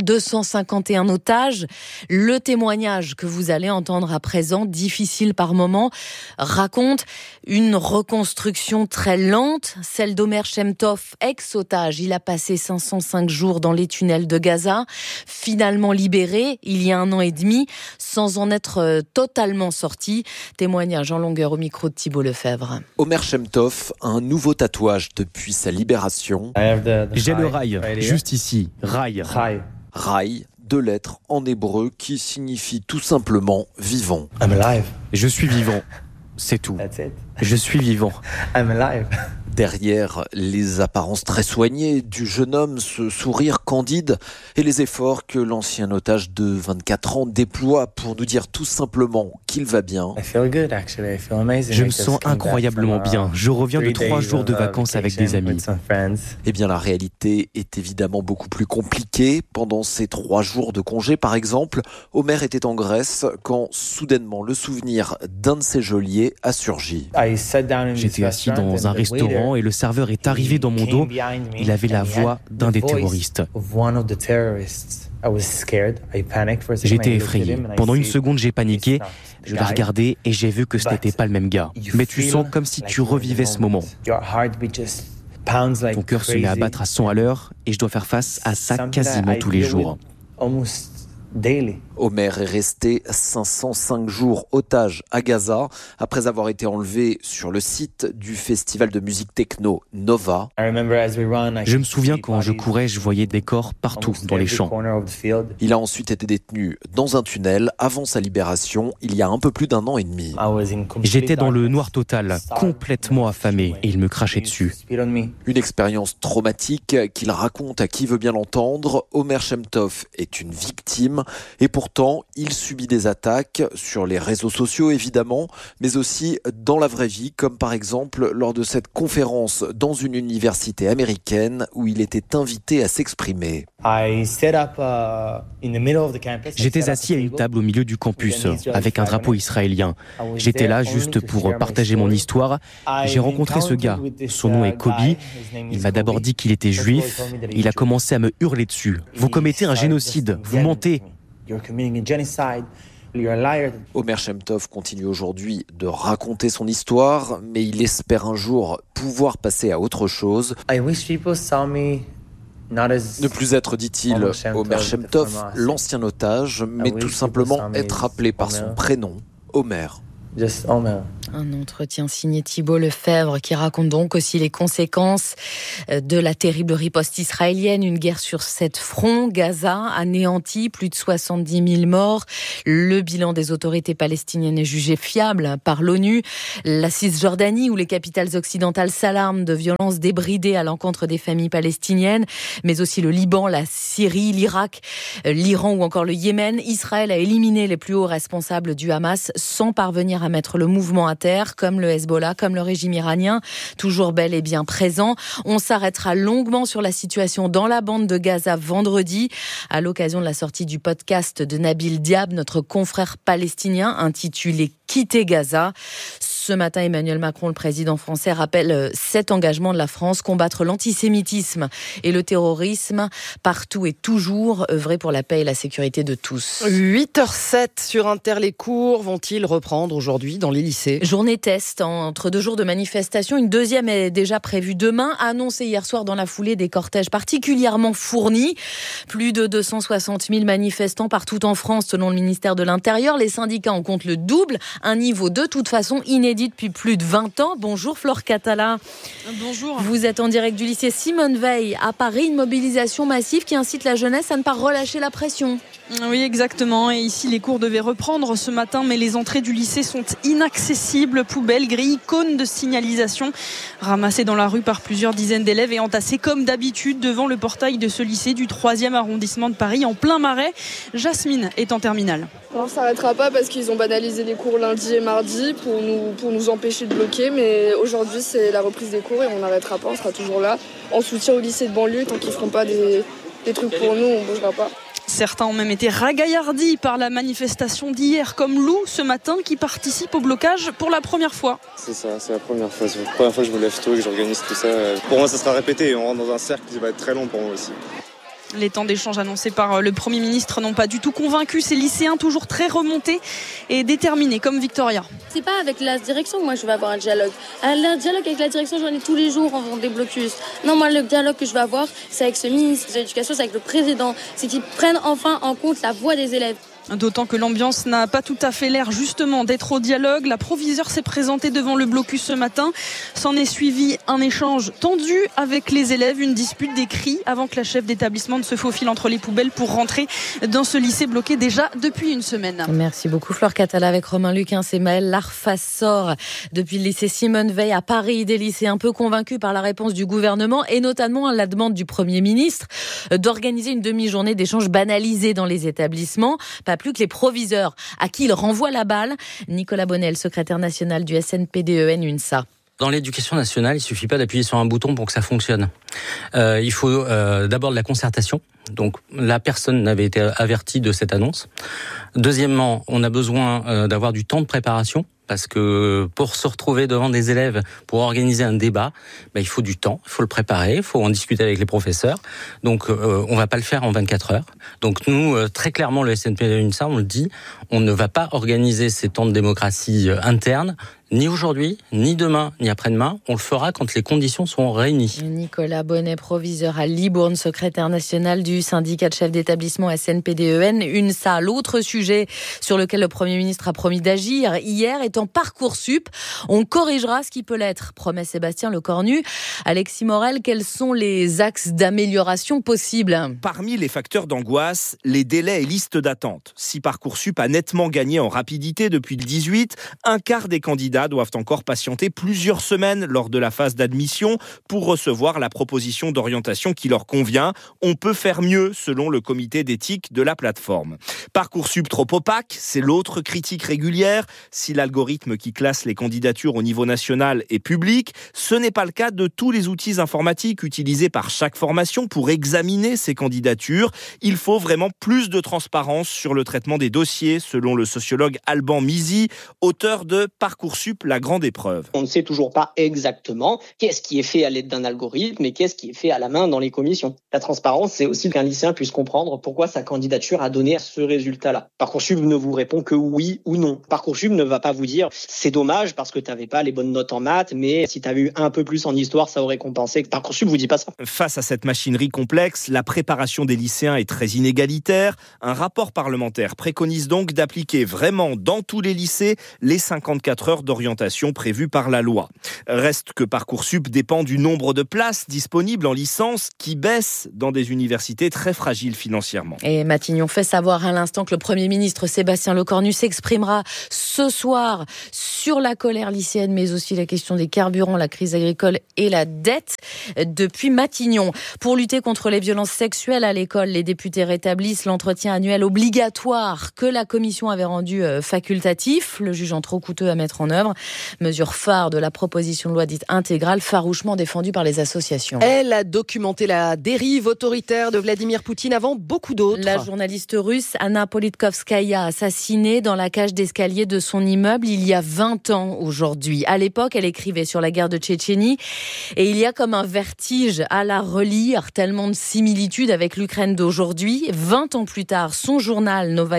251 otages. Le témoignage que vous allez entendre à présent, difficile par moments, raconte une reconstruction très lente, celle d'Omer Shemtov, ex-otage. Il a passé 505 jours dans les tunnels de Gaza, finalement libéré il y a 1 an et demi, sans en être totalement sorti. Témoignage en longueur au micro de Thibault Lefebvre. Omer Shemtov a un nouveau tatouage depuis sa libération. J'ai le rail, juste ici, rail. Rail, 2 lettres en hébreu qui signifient tout simplement vivant. Je suis vivant. C'est tout. Je suis vivant. Derrière les apparences très soignées du jeune homme, ce sourire candide et les efforts que l'ancien otage de 24 ans déploie pour nous dire tout simplement qu'il va bien. Je me sens incroyablement bien. Je reviens de 3 jours de vacances avec des amis. Eh bien, la réalité est évidemment beaucoup plus compliquée. Pendant ces 3 jours de congé, par exemple, Omer était en Grèce quand soudainement le souvenir d'un de ses geôliers a surgi. J'étais assis dans un restaurant et le serveur est arrivé dans mon dos. Il avait la voix d'un des terroristes. J'étais effrayé. Pendant 1 seconde, j'ai paniqué. Je l'ai regardé et j'ai vu que ce n'était pas le même gars. Mais tu sens comme si tu revivais ce moment. Ton cœur se met à battre à 100 à l'heure et je dois faire face à ça quasiment tous les jours. Omer est resté 505 jours otage à Gaza après avoir été enlevé sur le site du festival de musique techno Nova. Je me souviens quand je courais, je voyais des corps partout dans les champs. Il a ensuite été détenu dans un tunnel avant sa libération il y a un peu plus d'1 an et demi. J'étais dans le noir total, complètement affamé et il me crachait dessus. Une expérience traumatique qu'il raconte à qui veut bien l'entendre. Omer Shemtov est une victime et pour Pourtant, il subit des attaques sur les réseaux sociaux évidemment, mais aussi dans la vraie vie, comme par exemple lors de cette conférence dans une université américaine où il était invité à s'exprimer. J'étais assis à une table au milieu du campus avec un drapeau israélien. J'étais là juste pour partager mon histoire. J'ai rencontré ce gars. Son nom est Kobe. Il m'a d'abord dit qu'il était juif. Il a commencé à me hurler dessus. Vous commettez un génocide. Vous mentez. Omer Shem-Tov continue aujourd'hui de raconter son histoire, mais il espère un jour pouvoir passer à autre chose. Ne plus être, dit-il, Omer Shem-Tov, l'ancien otage, mais tout simplement être appelé par son prénom, Omer. Un entretien signé Thibault Lefebvre qui raconte donc aussi les conséquences de la terrible riposte israélienne. Une guerre sur 7 fronts, Gaza anéanti, plus de 70 000 morts. Le bilan des autorités palestiniennes est jugé fiable par l'ONU. La Cisjordanie, où les capitales occidentales s'alarment de violences débridées à l'encontre des familles palestiniennes, mais aussi le Liban, la Syrie, l'Irak, l'Iran ou encore le Yémen. Israël a éliminé les plus hauts responsables du Hamas sans parvenir à mettre le mouvement à terre, comme le Hezbollah, comme le régime iranien, toujours bel et bien présent. On s'arrêtera longuement sur la situation dans la bande de Gaza vendredi, à l'occasion de la sortie du podcast de Nabil Diab, notre confrère palestinien, intitulé « Quitter Gaza ». Ce matin, Emmanuel Macron, le président français, rappelle cet engagement de la France, combattre l'antisémitisme et le terrorisme partout et toujours, œuvrer pour la paix et la sécurité de tous. 8h07 sur Inter, les cours vont-ils reprendre aujourd'hui dans les lycées ? Journée test, entre 2 jours de manifestation. Une deuxième est déjà prévue demain, annoncée hier soir dans la foulée des cortèges particulièrement fournis. Plus de 260 000 manifestants partout en France, selon le ministère de l'Intérieur. Les syndicats en comptent le double, un niveau de toute façon inédit depuis plus de 20 ans. Bonjour Flore Catala. Bonjour. Vous êtes en direct du lycée Simone Veil à Paris, une mobilisation massive qui incite la jeunesse à ne pas relâcher la pression. Oui, exactement. Et ici, les cours devaient reprendre ce matin, mais les entrées du lycée sont inaccessibles. Poubelles, grilles, cônes de signalisation ramassés dans la rue par plusieurs dizaines d'élèves et entassés comme d'habitude devant le portail de ce lycée du 3e arrondissement de Paris, en plein Marais. Jasmine est en terminale. On ne s'arrêtera pas parce qu'ils ont banalisé les cours lundi et mardi pour nous empêcher de bloquer. Mais aujourd'hui, c'est la reprise des cours et on n'arrêtera pas. On sera toujours là en soutien au lycée de banlieue. Tant qu'ils ne feront pas des trucs pour nous, on ne bougera pas. Certains ont même été ragaillardis par la manifestation d'hier, comme Lou ce matin qui participe au blocage pour la première fois. C'est ça, c'est la première fois. C'est la première fois que je me lève tôt et que j'organise tout ça. Pour moi, ça sera répété. On rentre dans un cercle qui va être très long pour moi aussi. Les temps d'échange annoncés par le Premier ministre n'ont pas du tout convaincu ces lycéens toujours très remontés et déterminés comme Victoria. C'est pas avec la direction que moi je vais avoir un dialogue. Un dialogue avec la direction, j'en ai tous les jours en faisant des blocus. Non, moi le dialogue que je vais avoir, c'est avec ce ministre de l'Éducation, c'est avec le président. C'est qu'ils prennent enfin en compte la voix des élèves. D'autant que l'ambiance n'a pas tout à fait l'air justement d'être au dialogue. La proviseure s'est présentée devant le blocus ce matin. S'en est suivi un échange tendu avec les élèves, une dispute, des cris avant que la chef d'établissement ne se faufile entre les poubelles pour rentrer dans ce lycée bloqué déjà depuis une semaine. Merci beaucoup Flore Catala avec Romain Luquin et Maëlle Larfassor depuis le lycée Simone Veil à Paris. Des lycéens un peu convaincus par la réponse du gouvernement et notamment à la demande du Premier ministre d'organiser une demi-journée d'échange banalisé dans les établissements. Pas plus que les proviseurs à qui il renvoie la balle. Nicolas Bonnet, le secrétaire national du SNPDEN UNSA. Dans l'éducation nationale, il suffit pas d'appuyer sur un bouton pour que ça fonctionne. Il faut d'abord de la concertation. Donc la personne n'avait été avertie de cette annonce. Deuxièmement, on a besoin d'avoir du temps de préparation. Parce que pour se retrouver devant des élèves, pour organiser un débat, il faut du temps, il faut le préparer, il faut en discuter avec les professeurs. Donc on va pas le faire en 24 heures. Donc nous, très clairement, le SNPDEN UNSA, on le dit, on ne va pas organiser ces temps de démocratie interne, ni aujourd'hui, ni demain, ni après-demain. On le fera quand les conditions seront réunies. Nicolas Bonnet, proviseur à Libourne, secrétaire national du syndicat de chefs d'établissement SNPDEN UNSA. L'autre sujet sur lequel le Premier ministre a promis d'agir hier est en Parcoursup. On corrigera ce qui peut l'être, promet Sébastien Lecornu. Alexis Morel, quels sont les axes d'amélioration possibles ? Parmi les facteurs d'angoisse, les délais et listes d'attente. Si Parcoursup a nettement gagné en rapidité depuis le 18, un quart des candidats candidats doivent encore patienter plusieurs semaines lors de la phase d'admission pour recevoir la proposition d'orientation qui leur convient. On peut faire mieux, selon le comité d'éthique de la plateforme. Parcoursup trop opaque, c'est l'autre critique régulière. Si l'algorithme qui classe les candidatures au niveau national est public, ce n'est pas le cas de tous les outils informatiques utilisés par chaque formation pour examiner ces candidatures. Il faut vraiment plus de transparence sur le traitement des dossiers, selon le sociologue Alban Mizy, auteur de Parcoursup, la grande épreuve. On ne sait toujours pas exactement qu'est-ce qui est fait à l'aide d'un algorithme et qu'est-ce qui est fait à la main dans les commissions. La transparence, c'est aussi qu'un lycéen puisse comprendre pourquoi sa candidature a donné ce résultat-là. Parcoursup ne vous répond que oui ou non. Parcoursup ne va pas vous dire c'est dommage parce que tu n'avais pas les bonnes notes en maths, mais si tu avais eu un peu plus en histoire, ça aurait compensé. Parcoursup vous dit pas ça. Face à cette machinerie complexe, la préparation des lycéens est très inégalitaire. Un rapport parlementaire préconise donc d'appliquer vraiment dans tous les lycées les 54 heures d'orientation prévues par la loi. Reste que Parcoursup dépend du nombre de places disponibles en licence qui baisse dans des universités très fragiles financièrement. Et Matignon fait savoir à l'instant que le Premier ministre Sébastien Lecornu s'exprimera ce soir sur la colère lycéenne, mais aussi la question des carburants, la crise agricole et la dette depuis Matignon. Pour lutter contre les violences sexuelles à l'école, les députés rétablissent l'entretien annuel obligatoire que la commission avait rendu facultatif, le jugeant trop coûteux à mettre en œuvre. Mesure phare de la proposition de loi dite intégrale, farouchement défendue par les associations. Elle a documenté la dérive autoritaire de Vladimir Poutine avant beaucoup d'autres. La journaliste russe Anna Politkovskaya, assassinée dans la cage d'escalier de son immeuble il y a 20 ans aujourd'hui. À l'époque, elle écrivait sur la guerre de Tchétchénie et il y a comme un vertige à la relire, tellement de similitudes avec l'Ukraine d'aujourd'hui. 20 ans plus tard, son journal Nova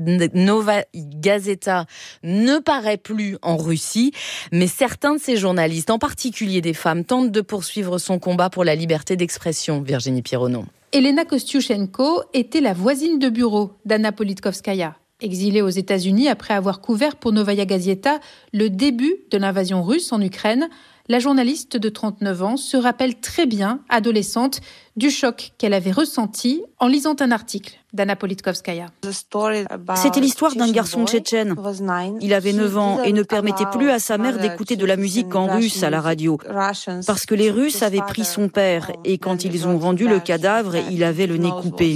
Gazeta ne paraît plus en Russie, mais certains de ses journalistes, en particulier des femmes, tentent de poursuivre son combat pour la liberté d'expression. Virginie Pironneau. Elena Kostiuchenko était la voisine de bureau d'Anna Politkovskaya. Exilée aux États-Unis après avoir couvert pour Novaya Gazeta le début de l'invasion russe en Ukraine, la journaliste de 39 ans se rappelle très bien, adolescente, du choc qu'elle avait ressenti en lisant un article d'Anna Politkovskaya. C'était l'histoire d'un garçon tchétchène. Il avait 9 ans et ne permettait plus à sa mère d'écouter de la musique en russe à la radio. Parce que les Russes avaient pris son père et quand ils ont rendu le cadavre, il avait le nez coupé.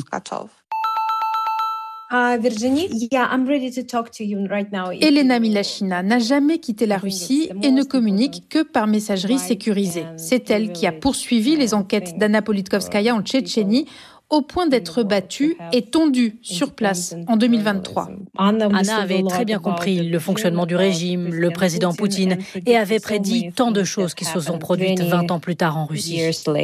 Elena Milashina n'a jamais quitté la Russie et ne communique que par messagerie sécurisée. C'est elle qui a poursuivi les enquêtes d'Anna Politkovskaya en Tchétchénie au point d'être battue et tondue sur place en 2023. Anna avait très bien compris le fonctionnement du régime, le président Poutine, et avait prédit tant de choses qui se sont produites 20 ans plus tard en Russie.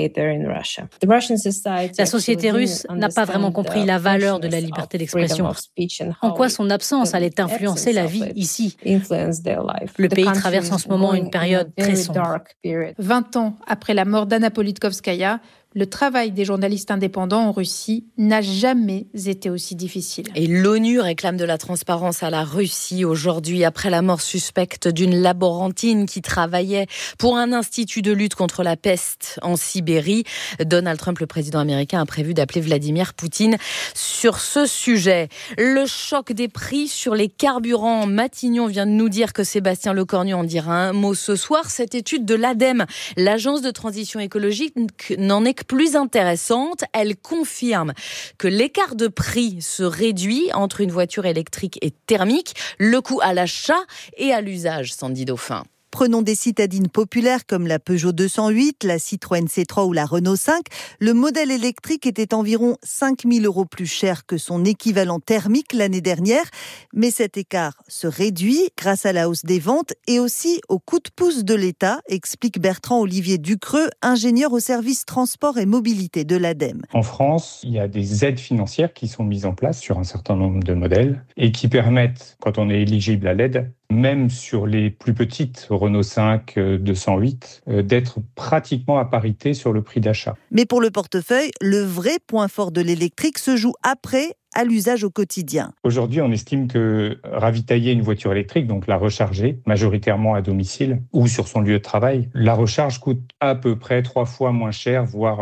La société russe n'a pas vraiment compris la valeur de la liberté d'expression, en quoi son absence allait influencer la vie ici. Le pays traverse en ce moment une période très sombre. 20 ans après la mort d'Anna Politkovskaya, le travail des journalistes indépendants en Russie n'a jamais été aussi difficile. Et l'ONU réclame de la transparence à la Russie aujourd'hui après la mort suspecte d'une laborantine qui travaillait pour un institut de lutte contre la peste en Sibérie. Donald Trump, le président américain, a prévu d'appeler Vladimir Poutine sur ce sujet. Le choc des prix sur les carburants. Matignon vient de nous dire que Sébastien Lecornu en dira un mot ce soir. Cette étude de l'ADEME, l'agence de transition écologique, n'en est plus intéressante. Elle confirme que l'écart de prix se réduit entre une voiture électrique et thermique, le coût à l'achat et à l'usage, Sandy Dauphin. Prenons des citadines populaires comme la Peugeot 208, la Citroën C3 ou la Renault 5. Le modèle électrique était environ 5 000 € plus cher que son équivalent thermique l'année dernière. Mais cet écart se réduit grâce à la hausse des ventes et aussi au coup de pouce de l'État, explique Bertrand-Olivier Ducreux, ingénieur au service transport et mobilité de l'ADEME. En France, il y a des aides financières qui sont mises en place sur un certain nombre de modèles et qui permettent, quand on est éligible à l'aide, même sur les plus petites Renault 5 208, d'être pratiquement à parité sur le prix d'achat. Mais pour le portefeuille, le vrai point fort de l'électrique se joue après, à l'usage au quotidien. Aujourd'hui, on estime que ravitailler une voiture électrique, donc la recharger, majoritairement à domicile ou sur son lieu de travail, la recharge coûte à peu près 3 fois moins cher, voire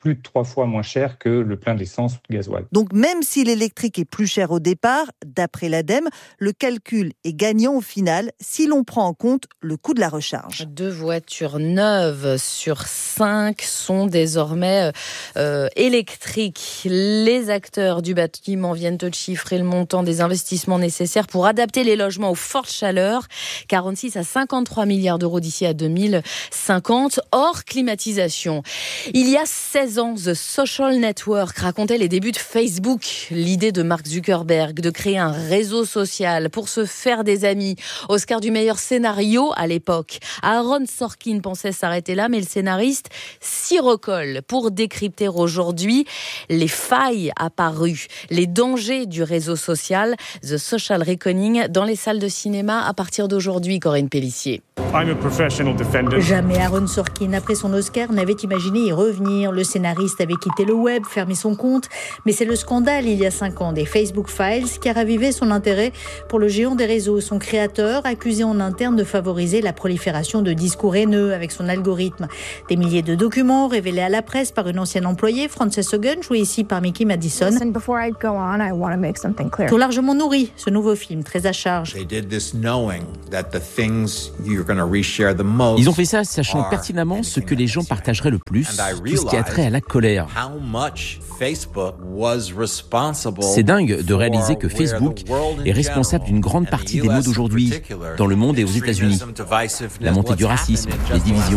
plus de 3 fois moins cher que le plein d'essence ou de gasoil. Donc même si l'électrique est plus cher au départ, d'après l'ADEME, le calcul est gagnant au final si l'on prend en compte le coût de la recharge. 2 voitures neuves sur 5 sont désormais électriques. Les acteurs du bâtiment viennent de chiffrer le montant des investissements nécessaires pour adapter les logements aux fortes chaleurs, 46 à 53 milliards d'euros d'ici à 2050, hors climatisation. Il y a 16 ans, The Social Network racontait les débuts de Facebook. L'idée de Mark Zuckerberg de créer un réseau social pour se faire des amis. Oscar du meilleur scénario à l'époque. Aaron Sorkin pensait s'arrêter là, mais le scénariste s'y recolle pour décrypter aujourd'hui les failles apparues, les dangers du réseau social, The Social Reckoning, dans les salles de cinéma à partir d'aujourd'hui, Corinne Pélissier. Jamais Aaron Sorkin, après son Oscar, n'avait imaginé y revenir. Le scénariste avait quitté le web, fermé son compte. Mais c'est le scandale, il y a 5 ans, des Facebook Files qui a ravivé son intérêt pour le géant des réseaux. Son créateur, accusé en interne de favoriser la prolifération de discours haineux avec son algorithme. Des milliers de documents révélés à la presse par une ancienne employée, Frances Hogan, jouée ici par Mickey Madison, qui ont largement nourri ce nouveau film, très à charge. Ils ont fait ça sachant pertinemment ce que les gens partageraient le plus, tout ce qui a trait à la colère. C'est dingue de réaliser que Facebook est responsable d'une grande partie des maux d'aujourd'hui, dans le monde et aux États-Unis. La montée du racisme, les divisions.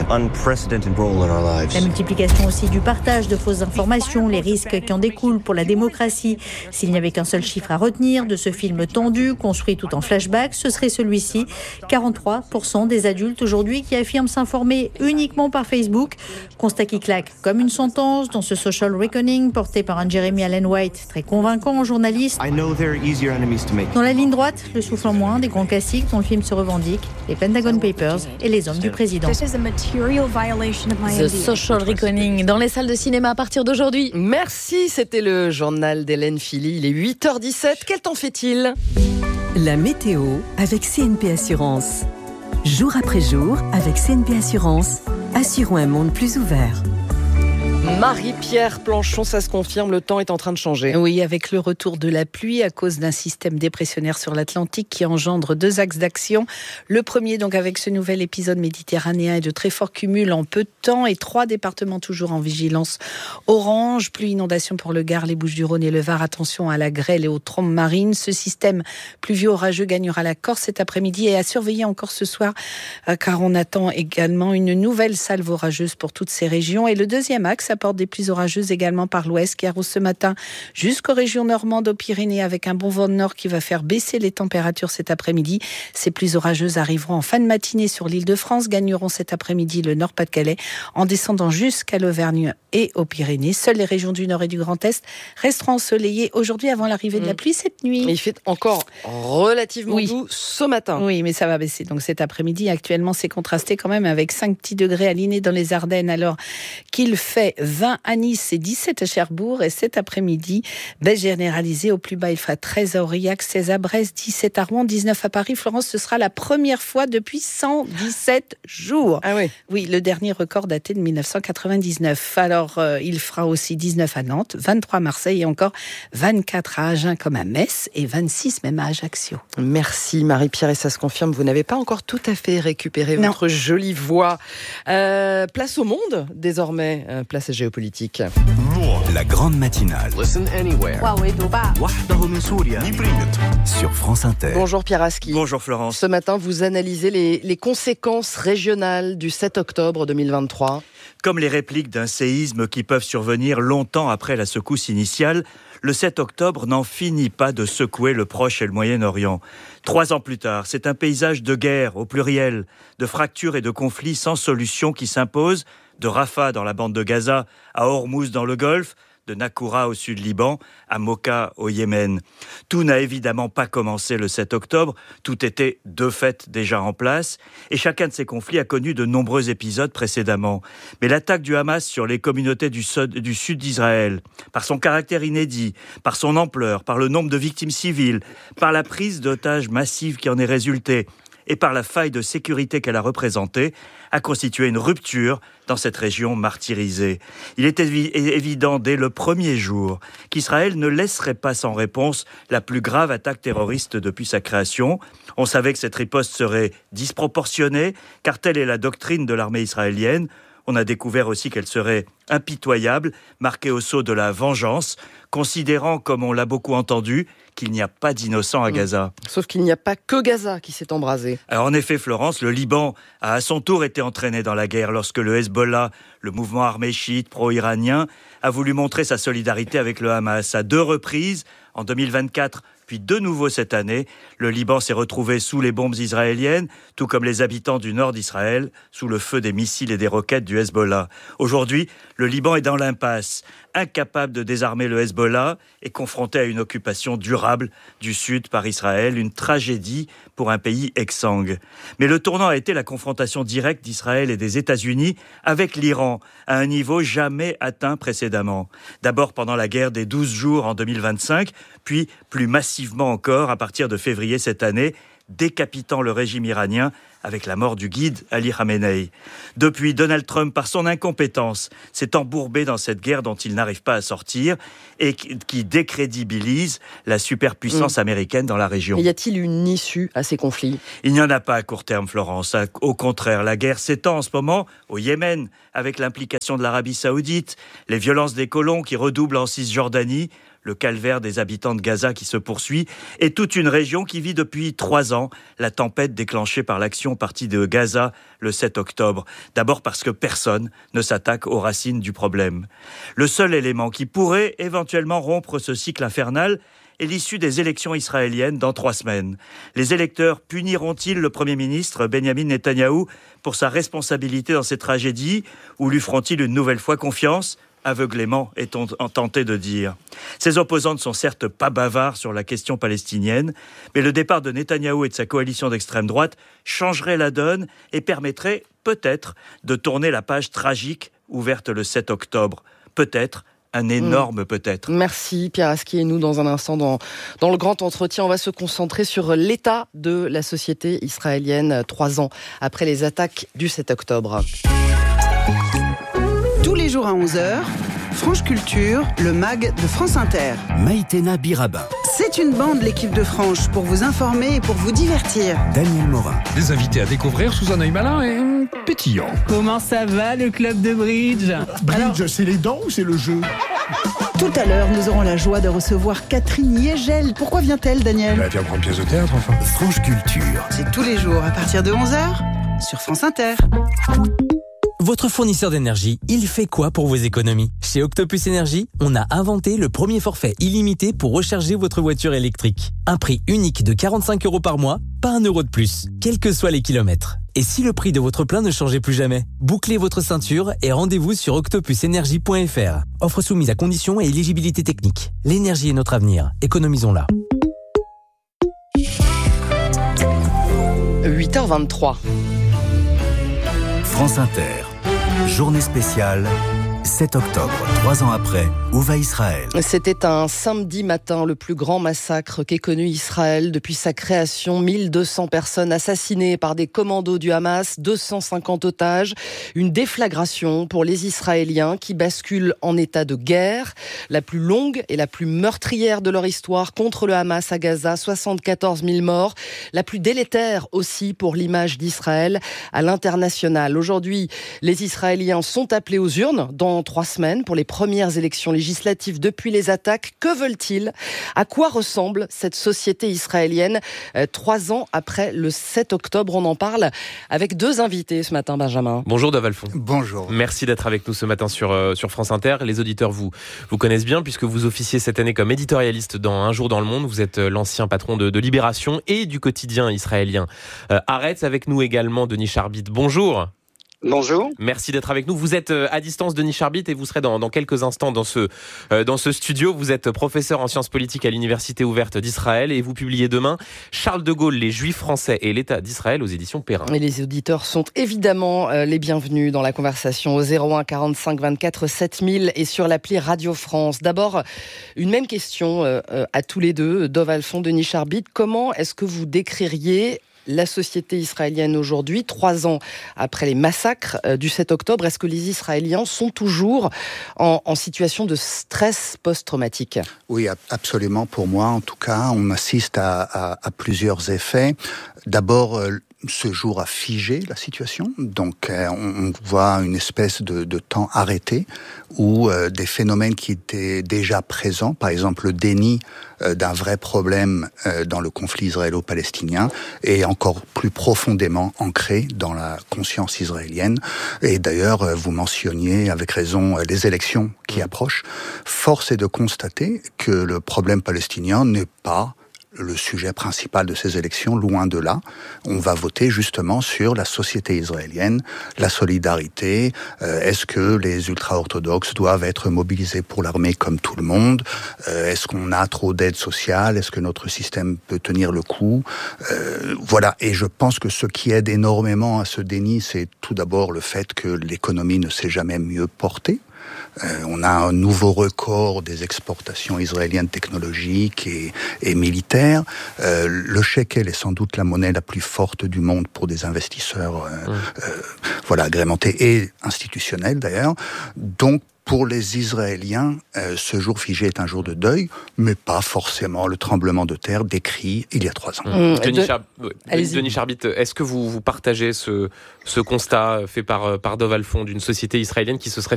La multiplication aussi du partage de fausses informations, les risques qui en découlent pour la démocratie. S'il n'y avait qu'un seul chiffre à retenir de ce film tendu, construit tout en flashback, ce serait celui-ci. 43% des adultes aujourd'hui qui affirment s'informer uniquement par Facebook. Constat qui claque comme une sentence dans ce Social Reckoning porté par un Jeremy Allen White, très convaincant journaliste. Dans la ligne droite, le souffle en moins des grands classiques dont le film se revendique, les Pentagon Papers et les hommes du président. The Social Reckoning dans les salles de cinéma à partir d'aujourd'hui. Merci, c'était le journal d'Hélène Philly. Il est 8h17. Quel temps fait-il ? La météo avec CNP Assurance. Jour après jour, avec CNP Assurance, assurons un monde plus ouvert. Marie-Pierre Planchon, ça se confirme, le temps est en train de changer. Oui, avec le retour de la pluie à cause d'un système dépressionnaire sur l'Atlantique qui engendre 2 axes d'action. Le premier, donc, avec ce nouvel épisode méditerranéen et de très forts cumuls en peu de temps et 3 départements toujours en vigilance orange. Pluie, inondation pour le Gard, les Bouches-du-Rhône et le Var. Attention à la grêle et aux trombes marines. Ce système pluvieux orageux gagnera la Corse cet après-midi et à surveiller encore ce soir car on attend également une nouvelle salve orageuse pour toutes ces régions. Et le deuxième axe apporte des pluies orageuses également par l'ouest qui arrose ce matin jusqu'aux régions normandes, aux Pyrénées, avec un bon vent de nord qui va faire baisser les températures cet après-midi. Ces pluies orageuses arriveront en fin de matinée sur l'Île-de-France, gagneront cet après-midi le Nord-Pas-de-Calais en descendant jusqu'à l'Auvergne et aux Pyrénées. Seules les régions du Nord et du Grand Est resteront ensoleillées aujourd'hui avant l'arrivée de la pluie cette nuit. Il fait encore relativement doux ce matin. Oui, mais ça va baisser. Donc cet après-midi, actuellement, c'est contrasté quand même avec 5 petits degrés à Linné dans les Ardennes, alors qu'il fait 20 à Nice et 17 à Cherbourg. Et cet après-midi, baisse généralisée. Au plus bas, il fera 13 à Aurillac, 16 à Brest, 17 à Rouen, 19 à Paris. Florence, ce sera la première fois depuis 117 jours. Ah oui. Oui, le dernier record daté de 1999. Alors, il fera aussi 19 à Nantes, 23 à Marseille et encore 24 à Agen comme à Metz et 26 même à Ajaccio. Merci Marie-Pierre, et ça se confirme, vous n'avez pas encore tout à fait récupéré votre jolie voix. Place au monde désormais, place à géopolitique. La grande matinale. Listen anywhere. Sur France Inter. Bonjour Pierre Aski. Bonjour Florence. Ce matin, vous analysez les conséquences régionales du 7 octobre 2023. Comme les répliques d'un séisme qui peuvent survenir longtemps après la secousse initiale, le 7 octobre n'en finit pas de secouer le Proche et le Moyen-Orient. 3 ans plus tard, c'est un paysage de guerre au pluriel, de fractures et de conflits sans solution qui s'impose, de Rafah dans la bande de Gaza à Hormuz dans le Golfe, de Nakoura au sud Liban à Mocha au Yémen. Tout n'a évidemment pas commencé le 7 octobre, tout était de fait déjà en place, et chacun de ces conflits a connu de nombreux épisodes précédemment. Mais l'attaque du Hamas sur les communautés du sud d'Israël, par son caractère inédit, par son ampleur, par le nombre de victimes civiles, par la prise d'otages massive qui en est résultée, et par la faille de sécurité qu'elle a représentée, a constitué une rupture dans cette région martyrisée. Il était évident dès le premier jour qu'Israël ne laisserait pas sans réponse la plus grave attaque terroriste depuis sa création. On savait que cette riposte serait disproportionnée, car telle est la doctrine de l'armée israélienne. On a découvert aussi qu'elle serait impitoyable, marquée au sceau de la vengeance, considérant, comme on l'a beaucoup entendu, qu'il n'y a pas d'innocents à Gaza. Sauf qu'il n'y a pas que Gaza qui s'est embrasé. Alors en effet, Florence, le Liban a à son tour été entraîné dans la guerre lorsque le Hezbollah, le mouvement armé chiite pro-iranien, a voulu montrer sa solidarité avec le Hamas. À 2 reprises, en 2024, puis de nouveau cette année, le Liban s'est retrouvé sous les bombes israéliennes, tout comme les habitants du nord d'Israël, sous le feu des missiles et des roquettes du Hezbollah. Aujourd'hui, le Liban est dans l'impasse, incapable de désarmer le Hezbollah et confronté à une occupation durable du sud par Israël, une tragédie pour un pays exsangue. Mais le tournant a été la confrontation directe d'Israël et des États-Unis avec l'Iran, à un niveau jamais atteint précédemment. D'abord pendant la guerre des 12 jours en 2025, puis plus massivement encore à partir de février cette année, décapitant le régime iranien avec la mort du guide Ali Khamenei. Depuis, Donald Trump, par son incompétence, s'est embourbé dans cette guerre dont il n'arrive pas à sortir et qui décrédibilise la superpuissance américaine dans la région. Y a-t-il une issue à ces conflits ? Il n'y en a pas à court terme, Florence. Au contraire, la guerre s'étend en ce moment au Yémen, avec l'implication de l'Arabie Saoudite, les violences des colons qui redoublent en Cisjordanie, le calvaire des habitants de Gaza qui se poursuit, et toute une région qui vit depuis 3 ans la tempête déclenchée par l'action partie de Gaza le 7 octobre. D'abord parce que personne ne s'attaque aux racines du problème. Le seul élément qui pourrait éventuellement rompre ce cycle infernal est l'issue des élections israéliennes dans 3 semaines. Les électeurs puniront-ils le Premier ministre Benjamin Netanyahou pour sa responsabilité dans ces tragédies, ou lui feront-ils une nouvelle fois confiance ? Aveuglément, est-on tenté de dire. Ses opposants ne sont certes pas bavards sur la question palestinienne, mais le départ de Netanyahou et de sa coalition d'extrême droite changerait la donne et permettrait peut-être de tourner la page tragique ouverte le 7 octobre. Peut-être. Un énorme peut-être. Merci Pierre Aski. Et nous, dans un instant, dans le grand entretien, on va se concentrer sur l'état de la société israélienne 3 ans après les attaques du 7 octobre. Tous les jours à 11h, Franche Culture, le MAG de France Inter. Maïtena Birabin. C'est une bande, l'équipe de Franche, pour vous informer et pour vous divertir. Daniel Morin. Des invités à découvrir sous un œil malin et pétillant. Comment ça va, le club de bridge ? Bridge, c'est les dents ou c'est le jeu ? Tout à l'heure, nous aurons la joie de recevoir Catherine Yegel. Pourquoi vient-elle, Daniel ? Elle vient prendre une pièce de théâtre, enfin. Franche Culture. C'est tous les jours, à partir de 11h, sur France Inter. Votre fournisseur d'énergie, il fait quoi pour vos économies ? Chez Octopus Énergie, on a inventé le premier forfait illimité pour recharger votre voiture électrique. Un prix unique de 45 € par mois, pas 1 € de plus, quels que soient les kilomètres. Et si le prix de votre plein ne changeait plus jamais ? Bouclez votre ceinture et rendez-vous sur octopusenergie.fr. Offre soumise à conditions et éligibilité technique. L'énergie est notre avenir, économisons-la. 8h23. France Inter. Journée spéciale, 7 octobre, 3 ans après, où va Israël ? C'était un samedi matin, le plus grand massacre qu'ait connu Israël depuis sa création. 1200 personnes assassinées par des commandos du Hamas, 250 otages. Une déflagration pour les Israéliens qui basculent en état de guerre, la plus longue et la plus meurtrière de leur histoire contre le Hamas à Gaza, 74 000 morts. La plus délétère aussi pour l'image d'Israël à l'international. Aujourd'hui, les Israéliens sont appelés aux urnes dans 3 semaines pour les premières élections législatives depuis les attaques. Que veulent-ils ? À quoi ressemble cette société israélienne 3 ans après le 7 octobre ? On en parle avec 2 invités ce matin, Benjamin. Bonjour Dov Alphon. Bonjour. Merci d'être avec nous ce matin sur France Inter. Les auditeurs vous connaissent bien puisque vous officiez cette année comme éditorialiste dans Un jour dans le monde. Vous êtes l'ancien patron de Libération et du quotidien israélien Haaretz. Avec nous également Denis Charbit. Bonjour. Bonjour. Merci d'être avec nous. Vous êtes à distance, Denis Charbit, et vous serez dans quelques instants dans ce studio. Vous êtes professeur en sciences politiques à l'Université ouverte d'Israël et vous publiez demain Charles de Gaulle, les Juifs français et l'État d'Israël aux éditions Perrin. Et les auditeurs sont évidemment les bienvenus dans la conversation au 01 45 24 7000 et sur l'appli Radio France. D'abord, une même question à tous les deux, Dov Alphon, Denis Charbit. Comment est-ce que vous décririez la société israélienne aujourd'hui, 3 ans après les massacres du 7 octobre. Est-ce que les Israéliens sont toujours en situation de stress post-traumatique ? Oui, absolument. Pour moi, en tout cas, on assiste à plusieurs effets. D'abord, ce jour a figé la situation, donc on voit une espèce de temps arrêté où des phénomènes qui étaient déjà présents, par exemple le déni d'un vrai problème dans le conflit israélo-palestinien, est encore plus profondément ancré dans la conscience israélienne. Et d'ailleurs, vous mentionniez avec raison les élections qui approchent. Force est de constater que le problème palestinien n'est pas le sujet principal de ces élections, loin de là. On va voter justement sur la société israélienne, la solidarité. Est-ce que les ultra-orthodoxes doivent être mobilisés pour l'armée comme tout le monde ? Est-ce qu'on a trop d'aide sociale ? Est-ce que notre système peut tenir le coup ? Voilà. Et je pense que ce qui aide énormément à ce déni, c'est tout d'abord le fait que l'économie ne s'est jamais mieux portée. On a un nouveau record des exportations israéliennes technologiques et militaires. Le shekel est sans doute la monnaie la plus forte du monde pour des investisseurs agrémentés et institutionnels d'ailleurs. Donc, pour les Israéliens, ce jour figé est un jour de deuil, mais pas forcément le tremblement de terre décrit il y a 3 ans. Denis Charbit, est-ce que vous partagez ce constat fait par Dov Alfond d'une société israélienne qui se serait